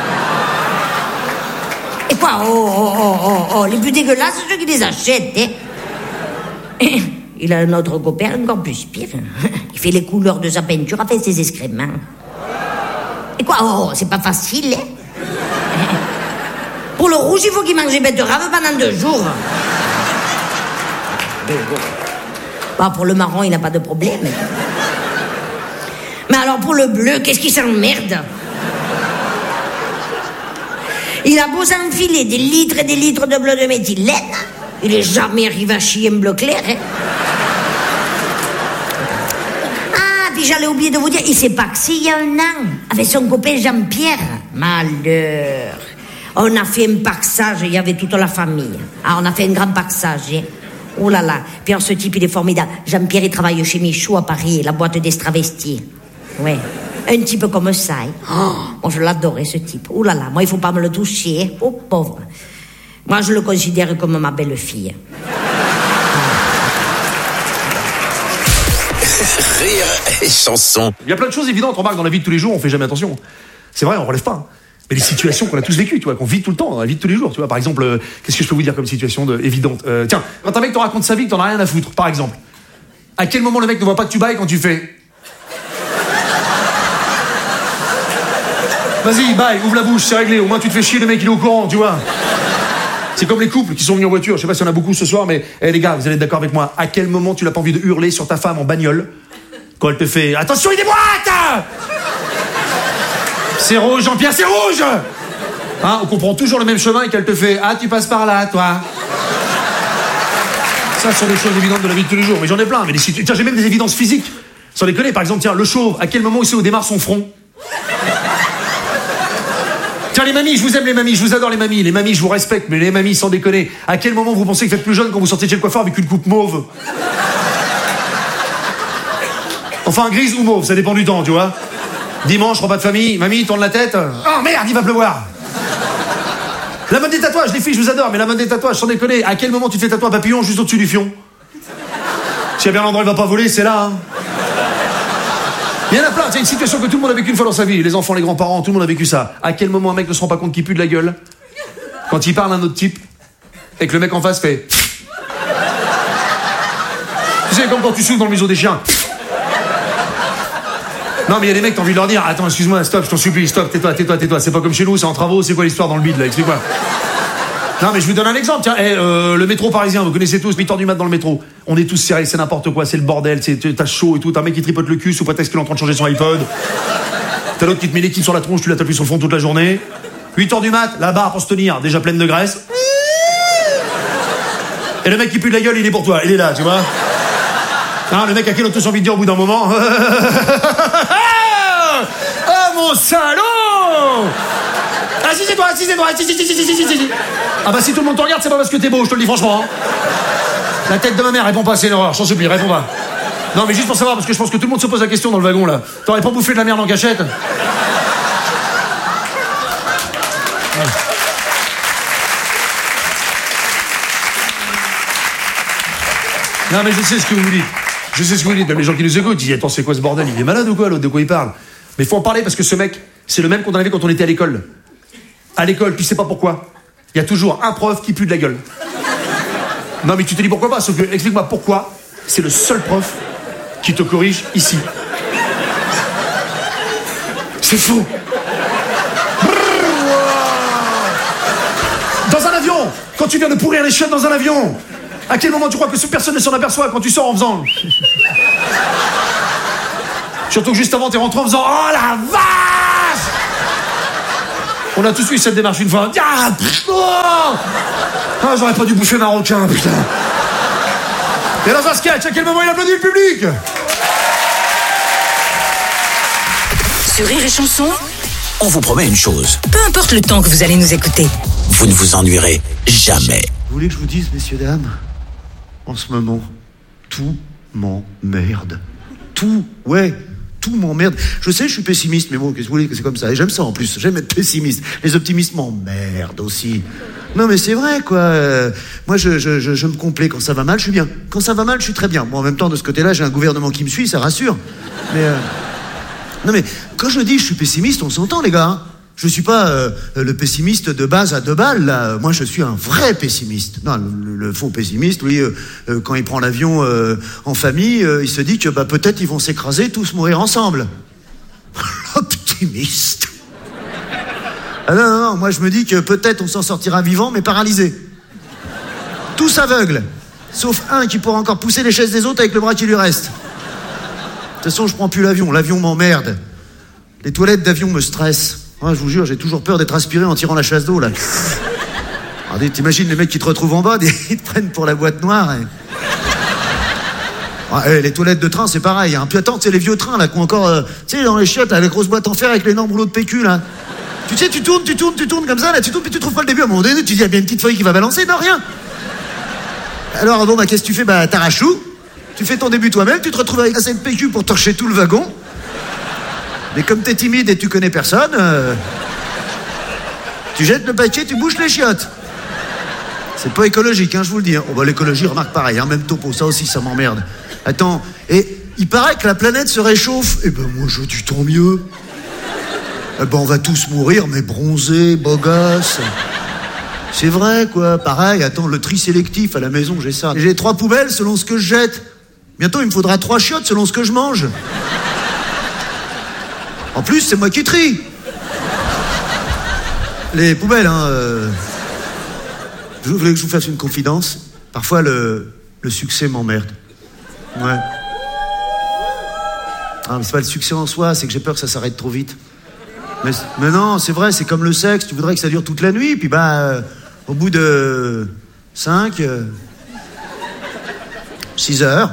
Et quoi? Oh, oh, oh, oh, oh, les plus dégueulasses, c'est ceux qui les achètent. Hein. Il a un autre copain encore plus pire. Il fait les couleurs de sa peinture avec ses excréments. Et quoi? Oh, c'est pas facile. Hein. Pour le rouge, il faut qu'il mange betterave pendant deux jours. Bah, pour le marron, il n'a pas de problème. Mais alors pour le bleu, qu'est-ce qui s'emmerde? Il a beau s'enfiler des litres et des litres de bleu de méthylène, il est jamais arrivé à chier un bleu clair. Hein. Ah, puis j'allais oublier de vous dire, il s'est paxé il y a un an, avec son copain Jean-Pierre. Malheur. On a fait un paxage, il y avait toute la famille. Ah, on a fait un grand paxage. Hein. Oh là là. Puis alors, ce type, il est formidable. Jean-Pierre, il travaille chez Michaud à Paris, la boîte des travestis. Ouais, un type comme ça. Hein. Oh, moi, je l'adorais, ce type. Ouh là là, moi, il faut pas me le toucher. Hein. Oh, pauvre. Moi, je le considère comme ma belle-fille. Rire et chanson. Il y a plein de choses évidentes, remarque, dans la vie de tous les jours, on fait jamais attention. C'est vrai, on relève pas. Mais les situations qu'on a tous vécues, tu vois, qu'on vit tout le temps, dans la vie de tous les jours, tu vois. Par exemple, euh, qu'est-ce que je peux vous dire comme situation de, évidente euh, Tiens, quand un mec te raconte sa vie, que t'en as rien à foutre, par exemple. À quel moment le mec ne voit pas que tu bailles quand tu fais... Vas-y, bye, ouvre la bouche, c'est réglé. Au moins tu te fais chier, le mec il est au courant, tu vois. C'est comme les couples qui sont venus en voiture. Je sais pas s'il y en a beaucoup ce soir, mais hey, les gars, vous allez être d'accord avec moi. À quel moment tu n'as pas envie de hurler sur ta femme en bagnole quand elle te fait attention, il y a des boîtes. C'est rouge, Jean-Pierre, c'est rouge. Hein, on comprend toujours le même chemin et qu'elle te fait ah tu passes par là, toi. Ça, ce sont des choses évidentes de la vie de tous les jours. Mais j'en ai plein. Mais des situ... tiens, j'ai même des évidences physiques. Sans déconner, par exemple, tiens, le chauve. À quel moment il sait où démarre son front? Tiens, les mamies, je vous aime les mamies, je vous adore les mamies. Les mamies, je vous respecte, mais les mamies, sans déconner. À quel moment vous pensez que vous êtes plus jeune quand vous sortez de chez le coiffeur avec une coupe mauve? Enfin, grise ou mauve, ça dépend du temps, tu vois. Dimanche, repas de famille, mamie, tourne la tête. Oh merde, il va pleuvoir. La mode des tatouages, les filles, je vous adore, mais la mode des tatouages, sans déconner. À quel moment tu te fais tatouer un papillon juste au-dessus du fion? S'il y a bien l'endroit où il va pas voler, c'est là, hein. Il y en a plein, c'est une situation que tout le monde a vécu une fois dans sa vie. Les enfants, les grands-parents, tout le monde a vécu ça. À quel moment un mec ne se rend pas compte qu'il pue de la gueule quand il parle à un autre type et que le mec en face fait... Tu sais, comme quand tu souffles dans le museau des chiens. Non, mais il y a des mecs, t'as envie de leur dire attends, excuse-moi, stop, je t'en supplie, stop, tais-toi, tais-toi, tais-toi. C'est pas comme chez nous, c'est en travaux, c'est quoi l'histoire dans le bide là, explique-moi. Non, mais je vous donne un exemple, tiens, hey, euh, le métro parisien, vous connaissez tous, huit heures du mat dans le métro. On est tous serrés, c'est n'importe quoi, c'est le bordel, c'est, t'as chaud et tout, t'as un mec qui tripote le cul sous prétexte qu'il est en train de changer son iPod. T'as l'autre qui te met l'équipe sur la tronche, tu l'as tapé sur le front toute la journée. huit heures du mat, la barre pour se tenir, déjà pleine de graisse. Et le mec qui pue de la gueule, il est pour toi, il est là, tu vois. Hein, le mec à qui on a tous envie de dire au bout d'un moment. Ah, mon salaud! Assisez-toi, assisez-toi, assisez-toi. Ah bah si tout le monde te regarde, c'est pas parce que t'es beau, je te le dis franchement. Hein. La tête de ma mère, réponds pas, c'est une horreur, je t'en supplie, réponds pas. Non mais juste pour savoir, parce que je pense que tout le monde se pose la question dans le wagon là. T'aurais pas bouffé de la merde en cachette? Ouais. Non mais je sais ce que vous dites. Je sais ce que vous dites, même les gens qui nous écoutent, ils disent attends c'est quoi ce bordel, il est malade ou quoi l'autre, de quoi il parle? Mais il faut en parler parce que ce mec, c'est le même qu'on avait quand on était à l'école. À l'école, tu sais pas pourquoi. Il y a toujours un prof qui pue de la gueule. Non mais tu te dis pourquoi pas, sauf que explique-moi pourquoi c'est le seul prof qui te corrige ici. C'est faux. Dans un avion, quand tu viens de pourrir les chiottes dans un avion, à quel moment tu crois que personne ne s'en aperçoit quand tu sors en faisant... Surtout que juste avant, t'es rentré en faisant oh la vache! On a tous eu cette démarche une fois. Ah, pff, oh ah, j'aurais pas dû bouffer marocain, putain. Et dans un sketch, à quel moment il applaudit le public? Sur Rire et Chanson, On vous promet une chose, peu importe le temps que vous allez nous écouter, vous ne vous ennuierez jamais. Vous voulez que je vous dise, messieurs, dames, en ce moment, tout m'emmerde. Tout, ouais, tout m'emmerde. Je sais, je suis pessimiste, mais bon, qu'est-ce que vous voulez, que c'est comme ça. Et j'aime ça en plus, j'aime être pessimiste. Les optimistes m'emmerdent aussi. Non, mais c'est vrai, quoi. Euh, moi, je, je, je, je me complais. Quand ça va mal, je suis bien. Quand ça va mal, je suis très bien. Bon, en même temps, de ce côté-là, j'ai un gouvernement qui me suit, ça rassure. Mais, euh... non, mais quand je dis je suis pessimiste, on s'entend, les gars. Hein. Je suis pas euh, le pessimiste de base à deux balles, là. Moi, je suis un vrai pessimiste. Non, le, le faux pessimiste, lui, euh, euh, quand il prend l'avion euh, en famille, euh, il se dit que bah, peut-être ils vont s'écraser, tous mourir ensemble. L'optimiste. Ah non, non, non, moi je me dis que peut-être on s'en sortira vivant, mais paralysé. Tous aveugles. Sauf un qui pourra encore pousser les chaises des autres avec le bras qui lui reste. De toute façon, je prends plus l'avion. L'avion m'emmerde. Les toilettes d'avion me stressent. Ouais, je vous jure, j'ai toujours peur d'être aspiré en tirant la chasse d'eau, là. Alors, t'imagines les mecs qui te retrouvent en bas, ils te prennent pour la boîte noire. Et... ouais, les toilettes de train, c'est pareil. Hein. Puis attends, c'est les vieux trains, là, qui ont encore... Euh, tu sais, dans les chiottes, là, les grosses boîtes en fer avec l'énorme rouleau de P Q, là. Tu sais, tu tournes, tu tournes, tu tournes comme ça, là, tu tournes, puis tu trouves pas le début. À un moment donné, tu dis, il y a bien une petite feuille qui va balancer. Non, rien. Alors, bon, bah, qu'est-ce que tu fais? Bah, t'arraches tout. Tu fais ton début toi-même, tu te retrouves avec assez de P Q pour torcher tout le wagon. Mais comme t'es timide et tu connais personne, euh, tu jettes le paquet, tu bouches les chiottes. C'est pas écologique, hein, je vous le dis. Hein. Oh, bah, l'écologie, remarque pareil, hein, même topo, ça aussi, ça m'emmerde. Attends, et il paraît que la planète se réchauffe. Eh ben, moi, je dis tant mieux. Eh ben, on va tous mourir, mais bronzés, beaux gosses. C'est vrai, quoi. Pareil, attends, le tri sélectif à la maison, j'ai ça. J'ai trois poubelles selon ce que je jette. Bientôt, il me faudra trois chiottes selon ce que je mange. En plus, c'est moi qui trie. Les poubelles, hein. Euh... Vous voulez que je vous fasse une confidence? Parfois, le, le succès m'emmerde. Ouais. Ah, mais c'est pas le succès en soi, c'est que j'ai peur que ça s'arrête trop vite. Mais, mais non, c'est vrai, c'est comme le sexe. Tu voudrais que ça dure toute la nuit, puis bah, euh, au bout de cinq, euh, six heures,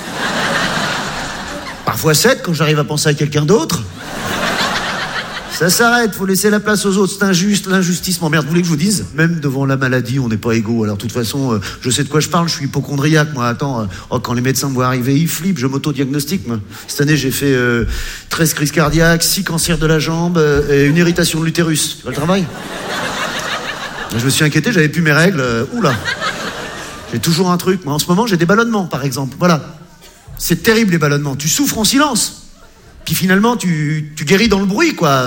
parfois sept quand j'arrive à penser à quelqu'un d'autre. Ça s'arrête, faut laisser la place aux autres, c'est injuste, l'injustice m'emmerde. Vous voulez que je vous dise? Même devant la maladie, on n'est pas égaux. Alors de toute façon, euh, je sais de quoi je parle, je suis hypochondriaque, moi. Attends, euh, oh, quand les médecins me voient arriver, ils flippent, je m'auto-diagnostique, moi. Cette année, j'ai fait euh, treize crises cardiaques, six cancers de la jambe euh, et une irritation de l'utérus. Tu vois le travail? Je me suis inquiété, j'avais plus mes règles. Euh, oula, j'ai toujours un truc. Moi, en ce moment, j'ai des ballonnements, par exemple. Voilà. C'est terrible, les ballonnements. Tu souffres en silence. Puis finalement, tu, tu guéris dans le bruit, quoi.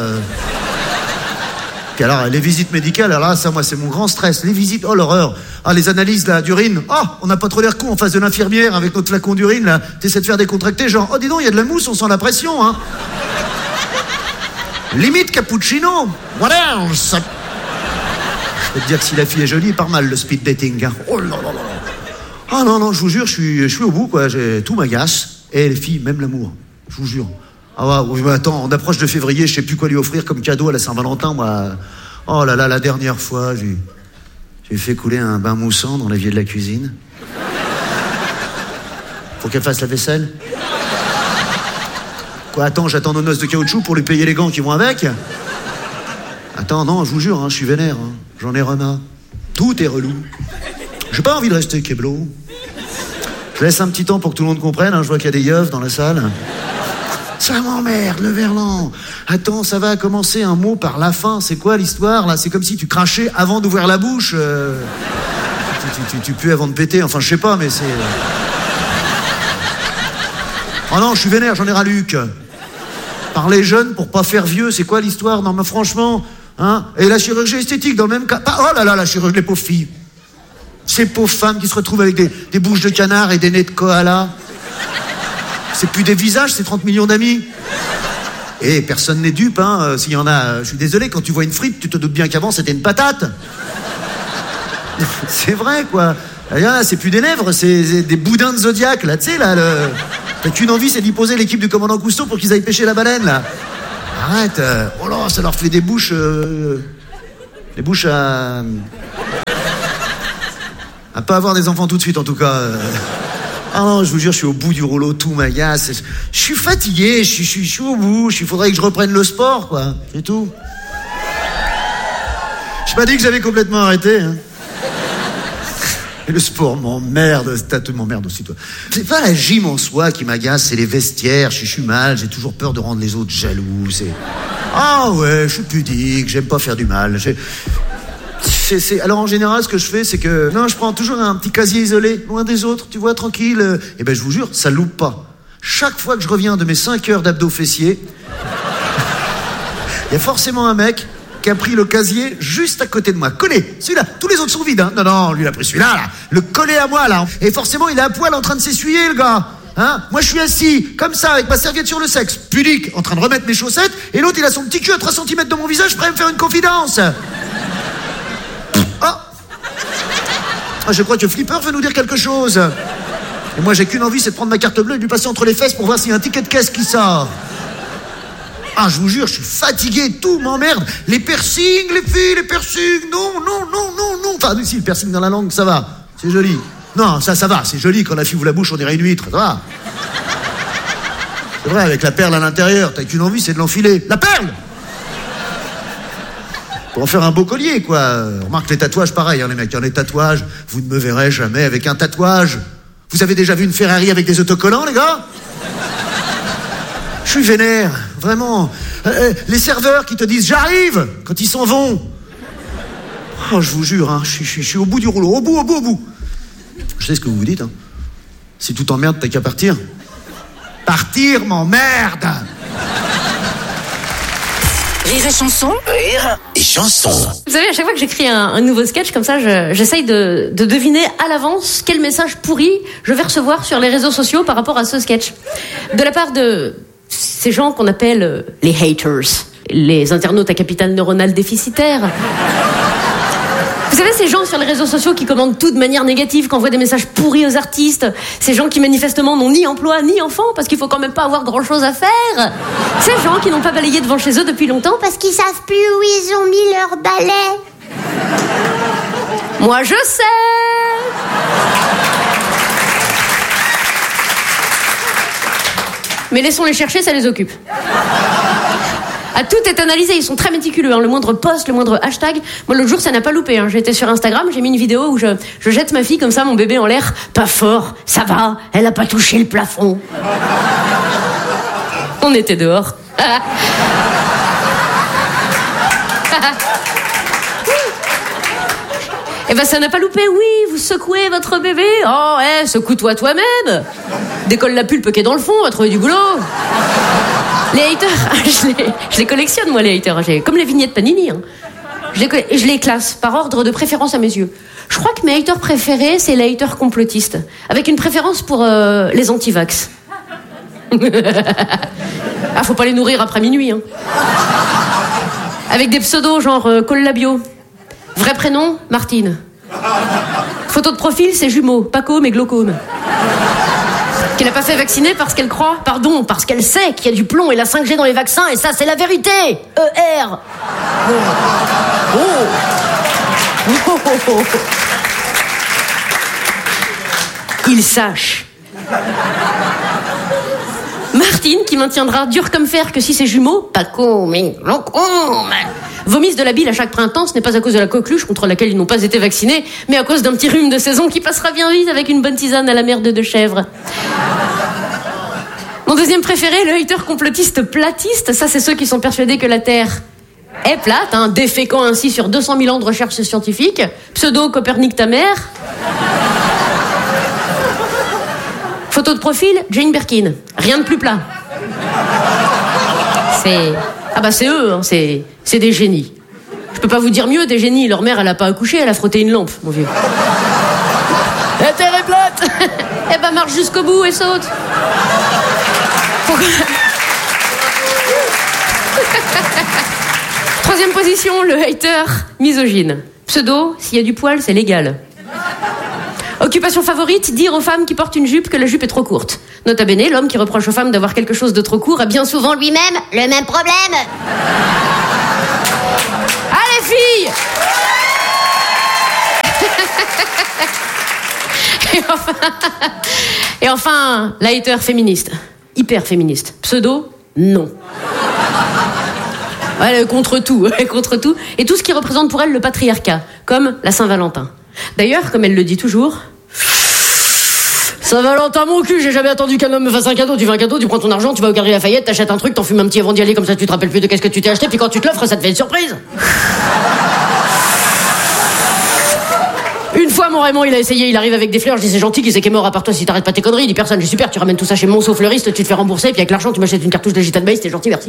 Puis alors, les visites médicales, alors là, ça, moi, c'est mon grand stress. Les visites, oh, l'horreur. Ah, les analyses, là, d'urine. Oh, on n'a pas trop l'air con en face de l'infirmière avec notre flacon d'urine, là. T'essaies de faire décontracter, genre, oh, dis donc, il y a de la mousse, on sent la pression, hein. Limite cappuccino. Voilà, ça... Je peux te dire que si la fille est jolie, il part mal, le speed dating, hein. Oh là là là. Ah non, non, je vous jure, je suis, je suis au bout, quoi. J'ai, tout m'agace. Et les filles, même l'amour. Je vous jure. Ah ouais, oui, mais attends, on approche de février, je sais plus quoi lui offrir comme cadeau à la Saint-Valentin, moi. Oh là là, la dernière fois, j'ai, j'ai fait couler un bain moussant dans l'évier de la cuisine. Faut qu'elle fasse la vaisselle. Quoi, attends, j'attends nos noces de caoutchouc pour lui payer les gants qui vont avec. Attends, non, je vous jure, hein, je suis vénère, hein. J'en ai remarre. Tout est relou. J'ai pas envie de rester keblo. Je laisse un petit temps pour que tout le monde comprenne, hein, je vois qu'il y a des yeufs dans la salle. Ça m'emmerde, le verlan. Attends, ça va commencer un mot par la fin. C'est quoi l'histoire, là? C'est comme si tu crachais avant d'ouvrir la bouche. Euh... Tu, tu, tu, tu pues avant de péter. Enfin, je sais pas, mais c'est... Oh non, je suis vénère, j'en ai ras Luc. Parler jeune pour pas faire vieux, c'est quoi l'histoire? Non, mais franchement, hein? Et la chirurgie esthétique, dans le même cas... Oh là là, la chirurgie, les pauvres filles. Ces pauvres femmes qui se retrouvent avec des, des bouches de canard et des nez de koala. C'est plus des visages, c'est trente millions d'amis. Et personne n'est dupe, hein. Euh, s'il y en a, je suis désolé, quand tu vois une frite, tu te doutes bien qu'avant c'était une patate. C'est vrai, quoi. Là, c'est plus des lèvres, c'est, c'est des boudins de Zodiac, là, tu sais, là. Le... T'as qu'une envie, c'est d'y poser l'équipe du commandant Cousteau pour qu'ils aillent pêcher la baleine, là. Arrête. Euh... Oh là, ça leur fait des bouches. Euh... les bouches à... à pas avoir des enfants tout de suite, en tout cas. Ah non, je vous jure, je suis au bout du rouleau, tout m'agace. Je suis fatigué, je suis, je suis, je suis au bout. Il faudrait que je reprenne le sport, quoi. C'est tout. Je pas dit que j'avais complètement arrêté, hein. Et le sport m'emmerde, t'as tout m'emmerde aussi, toi. C'est pas la gym en soi qui m'agace, c'est les vestiaires. Je suis mal, j'ai toujours peur de rendre les autres jaloux. C'est... Ah ouais, je suis pudique, j'aime pas faire du mal. J'ai... C'est, c'est... Alors en général, ce que je fais, c'est que... Non, je prends toujours un petit casier isolé, loin des autres, tu vois, tranquille. Et ben je vous jure, ça loupe pas. Chaque fois que je reviens de mes cinq heures d'abdos fessiers, il y a forcément un mec qui a pris le casier juste à côté de moi, collé, celui-là, tous les autres sont vides, hein. Non, non, lui il a pris celui-là, là, le collé à moi, là, et forcément il est à poil en train de s'essuyer, le gars, hein. Moi je suis assis, comme ça, avec ma serviette sur le sexe, pudique, en train de remettre mes chaussettes, et l'autre il a son petit cul à trois centimètres de mon visage, prêt à me faire une confidence. Ah, ah je crois que Flipper veut nous dire quelque chose. Et moi j'ai qu'une envie, c'est de prendre ma carte bleue et de lui passer entre les fesses pour voir s'il y a un ticket de caisse qui sort. Ah, je vous jure, je suis fatigué, tout m'emmerde. Les piercings, les filles, les piercings, non, non, non, non, non. Enfin, si, le piercing dans la langue, ça va, c'est joli. Non, ça, ça va, c'est joli, quand la fille ouvre la bouche, on dirait une huître, ça va. C'est vrai, avec la perle à l'intérieur, t'as qu'une envie, c'est de l'enfiler. La perle! Pour en faire un beau collier, quoi. Remarque, les tatouages, pareil, hein, les mecs, hein, les tatouages, vous ne me verrez jamais avec un tatouage. Vous avez déjà vu une Ferrari avec des autocollants, les gars? Je suis vénère, vraiment. Euh, les serveurs qui te disent « j'arrive » quand ils s'en vont. Oh, je vous jure, hein, je, suis, je, suis, je suis au bout du rouleau, au bout, au bout, au bout. Je sais ce que vous vous dites. Hein. Si tout t'emmerde, t'as qu'à partir. Partir m'emmerde. Rire et chanson. Rire et chanson. Vous savez, à chaque fois que j'écris un, un nouveau sketch comme ça, je, j'essaye de, de deviner à l'avance quel message pourri je vais recevoir sur les réseaux sociaux par rapport à ce sketch. De la part de ces gens qu'on appelle les haters, les internautes à capital neuronal déficitaire. Vous savez, ces gens sur les réseaux sociaux qui commentent tout de manière négative, qui envoient des messages pourris aux artistes, ces gens qui manifestement n'ont ni emploi ni enfant parce qu'il faut quand même pas avoir grand chose à faire, ces gens qui n'ont pas balayé devant chez eux depuis longtemps parce qu'ils savent plus où ils ont mis leur balai. Moi je sais. Mais laissons-les chercher, ça les occupe. À tout est analysé, ils sont très méticuleux, hein. Le moindre post, le moindre hashtag. Moi, l'autre jour, ça n'a pas loupé, hein. J'étais sur Instagram, j'ai mis une vidéo où je, je jette ma fille comme ça, mon bébé en l'air. Pas fort, ça va, elle a pas touché le plafond. On était dehors. Eh ben, ça n'a pas loupé, oui, vous secouez votre bébé. Oh, eh, secoue-toi toi-même. Décolle la pulpe qui est dans le fond, va trouver du boulot. Les haters, je les, je les collectionne, moi, les haters. J'ai, comme les vignettes Panini. Hein. Je, les, je les classe par ordre de préférence à mes yeux. Je crois que mes haters préférés, c'est les haters complotistes. Avec une préférence pour euh, les anti-vax. Ah, faut pas les nourrir après minuit. Hein. Avec des pseudos genre euh, Collabio. Vrai prénom, Martine. Photo de profil, c'est jumeaux. Paco, mais glaucome. Qu'elle n'a pas fait vacciner parce qu'elle croit, pardon, parce qu'elle sait qu'il y a du plomb et la cinq G dans les vaccins, et ça, c'est la vérité. E R. Oh. Oh. Oh, oh, oh. Il sache. Martine, qui maintiendra dur comme fer que si ses jumeaux, Paco, mais glaucome, vomissent de la bile à chaque printemps, ce n'est pas à cause de la coqueluche contre laquelle ils n'ont pas été vaccinés, mais à cause d'un petit rhume de saison qui passera bien vite avec une bonne tisane à la merde de chèvre. Mon deuxième préféré, le hater complotiste platiste, ça c'est ceux qui sont persuadés que la Terre est plate, hein, déféquant ainsi sur deux cent mille ans de recherche scientifique, pseudo Copernic ta mère. Photo de profil, Jane Birkin, rien de plus plat. C'est... Ah bah c'est eux, hein, c'est... c'est des génies. Je peux pas vous dire mieux, des génies. Leur mère, elle a pas accouché, elle a frotté une lampe, mon vieux. La Terre est plate. Eh ben marche jusqu'au bout et saute. Pourquoi... Troisième position, le hater misogyne. Pseudo, s'il y a du poil, c'est légal. Occupation favorite, dire aux femmes qui portent une jupe que la jupe est trop courte. Nota bene, l'homme qui reproche aux femmes d'avoir quelque chose de trop court a bien souvent lui-même le même problème. Allez, filles. Et enfin, et enfin, la hater féministe. Hyper féministe. Pseudo, non. Elle est contre tout, elle est contre tout. Et tout ce qui représente pour elle le patriarcat, comme la Saint-Valentin. D'ailleurs, comme elle le dit toujours... Saint-Valentin, mon cul, j'ai jamais attendu qu'un homme me fasse un cadeau. Tu fais un cadeau, tu prends ton argent, tu vas au Galeries Lafayette, t'achètes un truc, t'en fumes un petit avant d'y aller, comme ça tu te rappelles plus de qu'est-ce que tu t'es acheté, puis quand tu te l'offres, ça te fait une surprise. Une fois, mon Raymond, il a essayé, il arrive avec des fleurs, je dis c'est gentil, qui c'est qui est mort à part toi si t'arrêtes pas tes conneries, il dit personne, je dis super, tu ramènes tout ça chez Monceau Fleuriste, tu te fais rembourser, puis avec l'argent, tu m'achètes une cartouche de Gitane Base, t'es gentil, merci.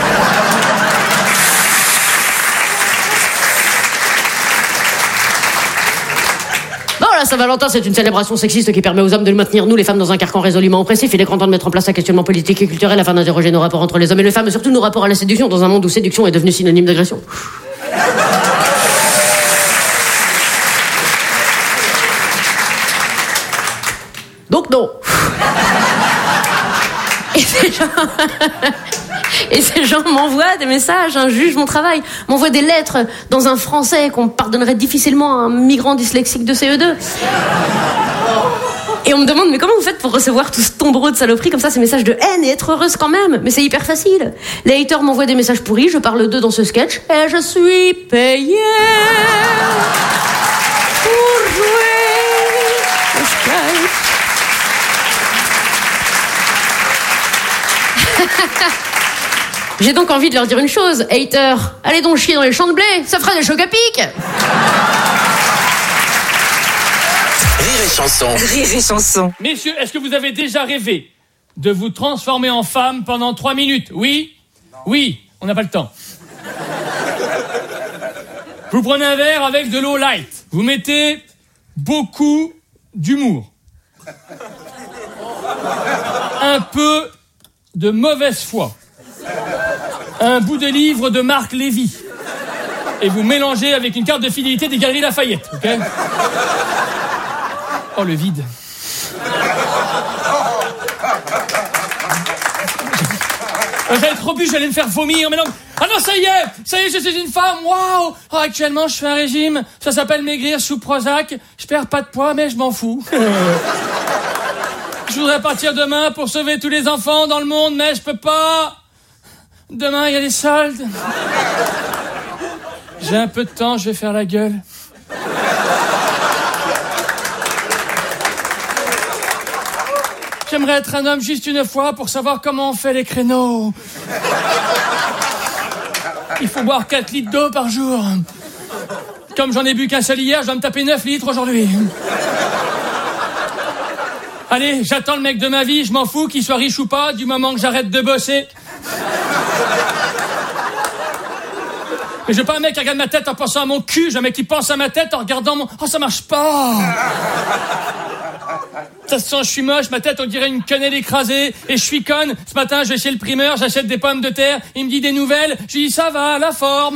Saint-Valentin, c'est une célébration sexiste qui permet aux hommes de maintenir, nous, les femmes, dans un carcan résolument oppressif. Il est grand temps de mettre en place un questionnement politique et culturel afin d'interroger nos rapports entre les hommes et les femmes, et surtout nos rapports à la séduction, dans un monde où séduction est devenue synonyme d'agression. Donc non. Et ces gens... Et ces gens m'envoient des messages, un juge mon travail, m'envoie des lettres dans un français qu'on pardonnerait difficilement à un migrant dyslexique de C E deux. Et on me demande, mais comment vous faites pour recevoir tout ce tombereau de saloperies comme ça, ces messages de haine, et être heureuse quand même? Mais c'est hyper facile. Les haters m'envoient des messages pourris, je parle d'eux dans ce sketch, et je suis payée pour jouer au sketch. J'ai donc envie de leur dire une chose, haters, allez donc chier dans les champs de blé, ça fera des chocs à pic. Rire et chanson. Rire et chanson. Messieurs, est-ce que vous avez déjà rêvé de vous transformer en femme pendant trois minutes? Oui? Oui, on n'a pas le temps. Vous prenez un verre avec de l'eau light. Vous mettez beaucoup d'humour. Un peu de mauvaise foi. Un bout de livre de Marc Lévy. Et vous mélangez avec une carte de fidélité des Galeries Lafayette, ok? Oh, le vide. J'allais trop bu, j'allais me faire vomir, mais non... Ah non, ça y est, ça y est, je suis une femme, waouh. Oh, actuellement, je fais un régime, ça s'appelle maigrir sous Prozac. Je perds pas de poids, mais je m'en fous. Je voudrais partir demain pour sauver tous les enfants dans le monde, mais je peux pas. Demain, il y a des soldes. J'ai un peu de temps, je vais faire la gueule. J'aimerais être un homme juste une fois pour savoir comment on fait les créneaux. Il faut boire quatre litres d'eau par jour. Comme j'en ai bu qu'un seul hier, je dois me taper neuf litres aujourd'hui. Allez, j'attends le mec de ma vie, je m'en fous qu'il soit riche ou pas, du moment que j'arrête de bosser. Mais je veux pas un mec qui regarde ma tête en pensant à mon cul, je veux un mec qui pense à ma tête en regardant mon... Oh, ça marche pas. De toute façon, je suis moche, ma tête on dirait une quenelle écrasée, et je suis conne. Ce matin, je vais chez le primeur, j'achète des pommes de terre, il me dit des nouvelles, je lui dis ça va, la forme.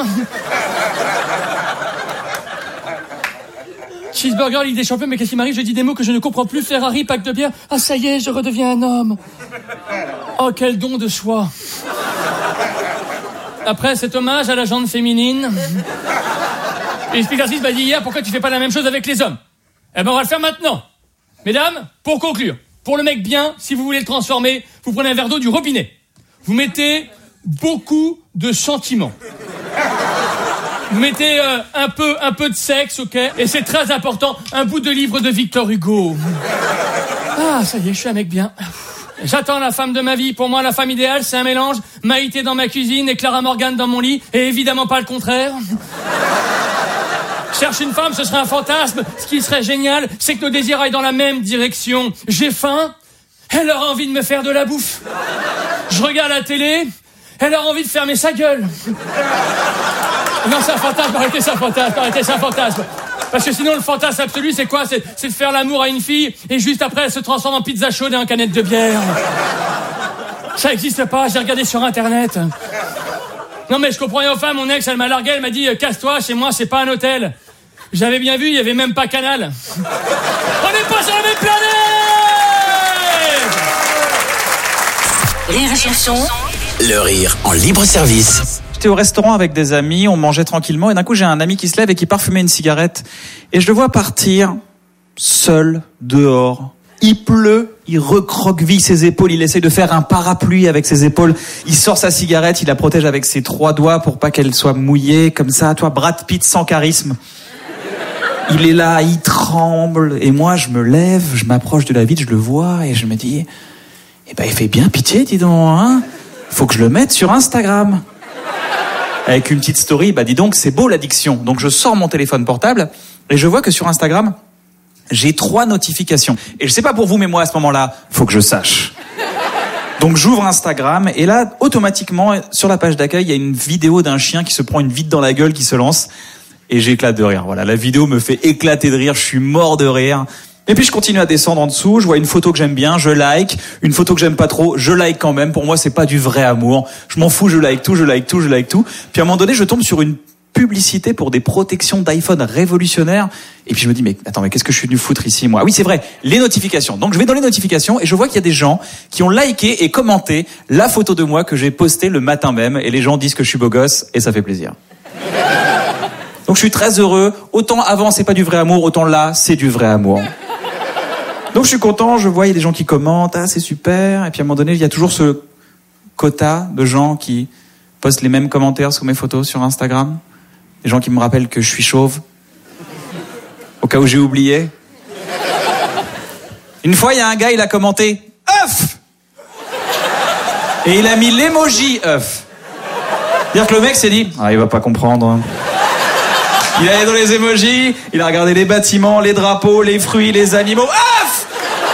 Cheeseburger, Ligue des Champions, mais qu'est-ce qui m'arrive? Je dis des mots que je ne comprends plus. Ferrari, pack de bière. Ah, ça y est, je redeviens un homme. Oh, quel don de soi. Après cet hommage à la jante féminine, et l'explicatrice m'a dit hier, pourquoi tu fais pas la même chose avec les hommes? Eh ben, on va le faire maintenant. Mesdames, pour conclure, pour le mec bien, si vous voulez le transformer, vous prenez un verre d'eau du robinet. Vous mettez beaucoup de sentiments. Vous mettez euh, un peu, un peu de sexe, ok? Et c'est très important, un bout de livre de Victor Hugo. Ah, ça y est, je suis un mec bien. J'attends la femme de ma vie. Pour moi, la femme idéale, c'est un mélange Maïté dans ma cuisine et Clara Morgan dans mon lit, et évidemment pas le contraire. Cherche une femme, ce serait un fantasme. Ce qui serait génial, c'est que nos désirs aillent dans la même direction. J'ai faim, elle aura envie de me faire de la bouffe. Je regarde la télé, elle aura envie de fermer sa gueule. Non, c'est un fantasme, arrêtez, c'est un fantasme, arrêtez, c'est un fantasme. Parce que sinon, le fantasme absolu, c'est quoi? C'est, c'est de faire l'amour à une fille, et juste après, elle se transforme en pizza chaude et en canette de bière. Ça existe pas, j'ai regardé sur Internet. Non, mais je comprends rien aux femmes, mon ex, elle m'a largué, elle m'a dit, casse-toi, chez moi, c'est pas un hôtel. J'avais bien vu, il y avait même pas Canal. On n'est pas sur la même planète! Rire et chanson. Le rire en libre service. Je j'étais au restaurant avec des amis, on mangeait tranquillement, et d'un coup j'ai un ami qui se lève et qui part fumer une cigarette. Et je le vois partir, seul, dehors. Il pleut, il recroqueville ses épaules, il essaie de faire un parapluie avec ses épaules. Il sort sa cigarette, il la protège avec ses trois doigts pour pas qu'elle soit mouillée, comme ça. Toi, Brad Pitt sans charisme. Il est là, il tremble, et moi je me lève, je m'approche de la vitre, je le vois, et je me dis, eh ben il fait bien pitié, dis donc, hein. Faut que je le mette sur Instagram. Avec une petite story, bah dis donc, c'est beau l'addiction. Donc je sors mon téléphone portable, et je vois que sur Instagram, j'ai trois notifications. Et je sais pas pour vous, mais moi, à ce moment-là, faut que je sache. Donc, j'ouvre Instagram, et là, automatiquement, sur la page d'accueil, il y a une vidéo d'un chien qui se prend une vitre dans la gueule, qui se lance. Et j'éclate de rire. Voilà, la vidéo me fait éclater de rire, je suis mort de rire. Et puis, je continue à descendre en dessous, je vois une photo que j'aime bien, je like. Une photo que j'aime pas trop, je like quand même. Pour moi, c'est pas du vrai amour. Je m'en fous, je like tout, je like tout, je like tout. Puis, à un moment donné, je tombe sur une publicité pour des protections d'iPhone révolutionnaires. Et puis je me dis, mais attends, mais qu'est-ce que je suis venu foutre ici, moi? Ah oui, c'est vrai, les notifications. Donc je vais dans les notifications et je vois qu'il y a des gens qui ont liké et commenté la photo de moi que j'ai postée le matin même. Et les gens disent que je suis beau gosse et ça fait plaisir. Donc je suis très heureux. Autant avant, c'est pas du vrai amour, autant là, c'est du vrai amour. Donc je suis content, je vois, il y a des gens qui commentent, ah c'est super. Et puis à un moment donné, il y a toujours ce quota de gens qui postent les mêmes commentaires sous mes photos sur Instagram. Des gens qui me rappellent que je suis chauve. Au cas où j'ai oublié. Une fois, il y a un gars, il a commenté « œuf !» Et il a mis l'emoji « œuf !» C'est-à-dire que le mec s'est dit « ah, il va pas comprendre. » Il est allé dans les emojis, il a regardé les bâtiments, les drapeaux, les fruits, les animaux. œuf !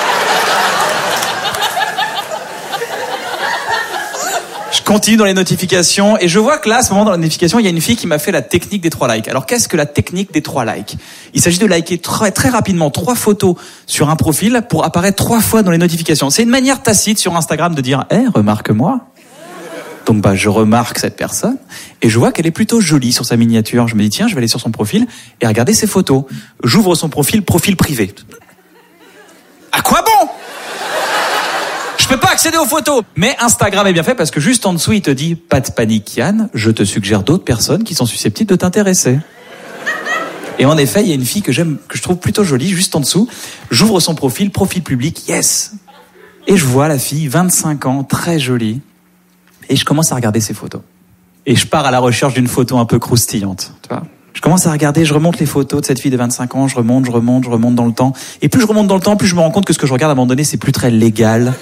Je continue dans les notifications et je vois que là, à ce moment dans la notification, il y a une fille qui m'a fait la technique des trois likes. Alors qu'est-ce que la technique des trois likes? Il s'agit de liker très, très rapidement trois photos sur un profil pour apparaître trois fois dans les notifications. C'est une manière tacite sur Instagram de dire « Eh, hey, remarque-moi ». Donc bah je remarque cette personne et je vois qu'elle est plutôt jolie sur sa miniature. Je me dis tiens, je vais aller sur son profil et regarder ses photos. J'ouvre son profil, profil privé. À quoi bon? Je peux pas accéder aux photos. Mais Instagram est bien fait parce que juste en dessous, il te dit pas de panique, Yann, je te suggère d'autres personnes qui sont susceptibles de t'intéresser. Et en effet, il y a une fille que j'aime, que je trouve plutôt jolie, juste en dessous. J'ouvre son profil, profil public, yes. Et je vois la fille, vingt-cinq ans, très jolie. Et je commence à regarder ses photos. Et je pars à la recherche d'une photo un peu croustillante, tu vois. Je commence à regarder, je remonte les photos de cette fille de vingt-cinq ans, je remonte, je remonte, je remonte dans le temps. Et plus je remonte dans le temps, plus je me rends compte que ce que je regarde à un moment donné, c'est plus très légal.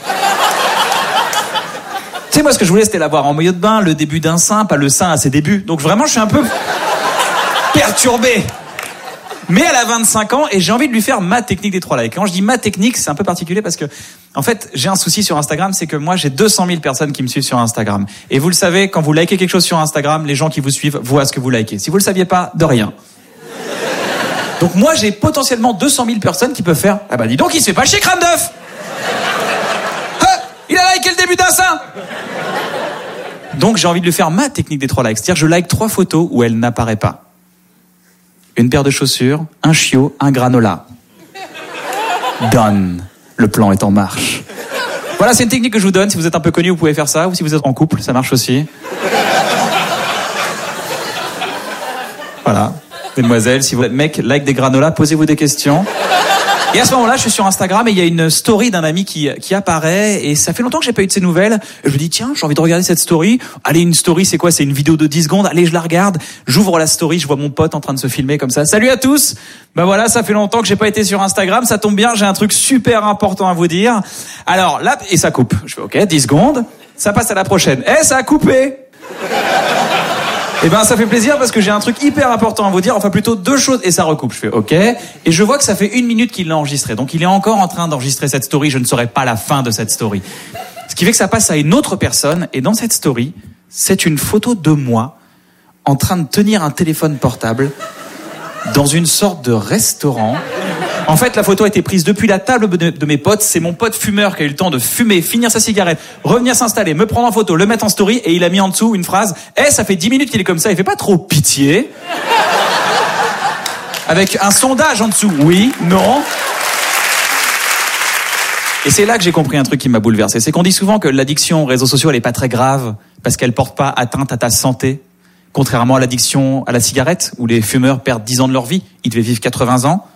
Tu sais, moi, ce que je voulais, c'était la voir en maillot de bain, le début d'un sein, pas le sein à ses débuts. Donc vraiment, je suis un peu perturbé. Mais elle a vingt-cinq ans et j'ai envie de lui faire ma technique des trois likes. Quand je dis ma technique, c'est un peu particulier parce que, en fait, j'ai un souci sur Instagram, c'est que moi, j'ai deux cent mille personnes qui me suivent sur Instagram. Et vous le savez, quand vous likez quelque chose sur Instagram, les gens qui vous suivent voient ce que vous likez. Si vous le saviez pas, de rien. Donc moi, j'ai potentiellement deux cent mille personnes qui peuvent faire, ah bah dis donc, il se fait pas chier, crâne d'œuf! Ah, il a liké le début d'un sein! Donc j'ai envie de lui faire ma technique des trois likes. C'est-à-dire, je like trois photos où elle n'apparaît pas. Une paire de chaussures, un chiot, un granola. Done. Le plan est en marche. Voilà, c'est une technique que je vous donne. Si vous êtes un peu connu, vous pouvez faire ça. Ou si vous êtes en couple, ça marche aussi. Voilà. Mesdemoiselles, si vous êtes mec, like des granolas, posez-vous des questions. Et à ce moment-là, je suis sur Instagram et il y a une story d'un ami qui, qui apparaît et ça fait longtemps que j'ai pas eu de ses nouvelles. Je me dis, tiens, j'ai envie de regarder cette story. Allez, une story, c'est quoi? C'est une vidéo de dix secondes. Allez, je la regarde. J'ouvre la story, je vois mon pote en train de se filmer comme ça. Salut à tous. Ben voilà, ça fait longtemps que j'ai pas été sur Instagram. Ça tombe bien, j'ai un truc super important à vous dire. Alors là, et ça coupe. Je fais, ok, dix secondes. Ça passe à la prochaine. Eh, ça a coupé. Eh ben, ça fait plaisir parce que j'ai un truc hyper important à vous dire. Enfin, plutôt deux choses. Et ça recoupe. Je fais OK. Et je vois que ça fait une minute qu'il l'a enregistré. Donc, il est encore en train d'enregistrer cette story. Je ne saurai pas la fin de cette story. Ce qui fait que ça passe à une autre personne. Et dans cette story, c'est une photo de moi en train de tenir un téléphone portable dans une sorte de restaurant. En fait, la photo a été prise depuis la table de, de mes potes. C'est mon pote fumeur qui a eu le temps de fumer, finir sa cigarette, revenir s'installer, me prendre en photo, le mettre en story, et il a mis en dessous une phrase. Eh, hey, ça fait dix minutes qu'il est comme ça, il fait pas trop pitié. Avec un sondage en dessous. Oui, non. Et c'est là que j'ai compris un truc qui m'a bouleversé. C'est qu'on dit souvent que l'addiction aux réseaux sociaux, elle est pas très grave parce qu'elle porte pas atteinte à ta santé. Contrairement à l'addiction à la cigarette, où les fumeurs perdent dix ans de leur vie, ils devaient vivre quatre-vingts ans.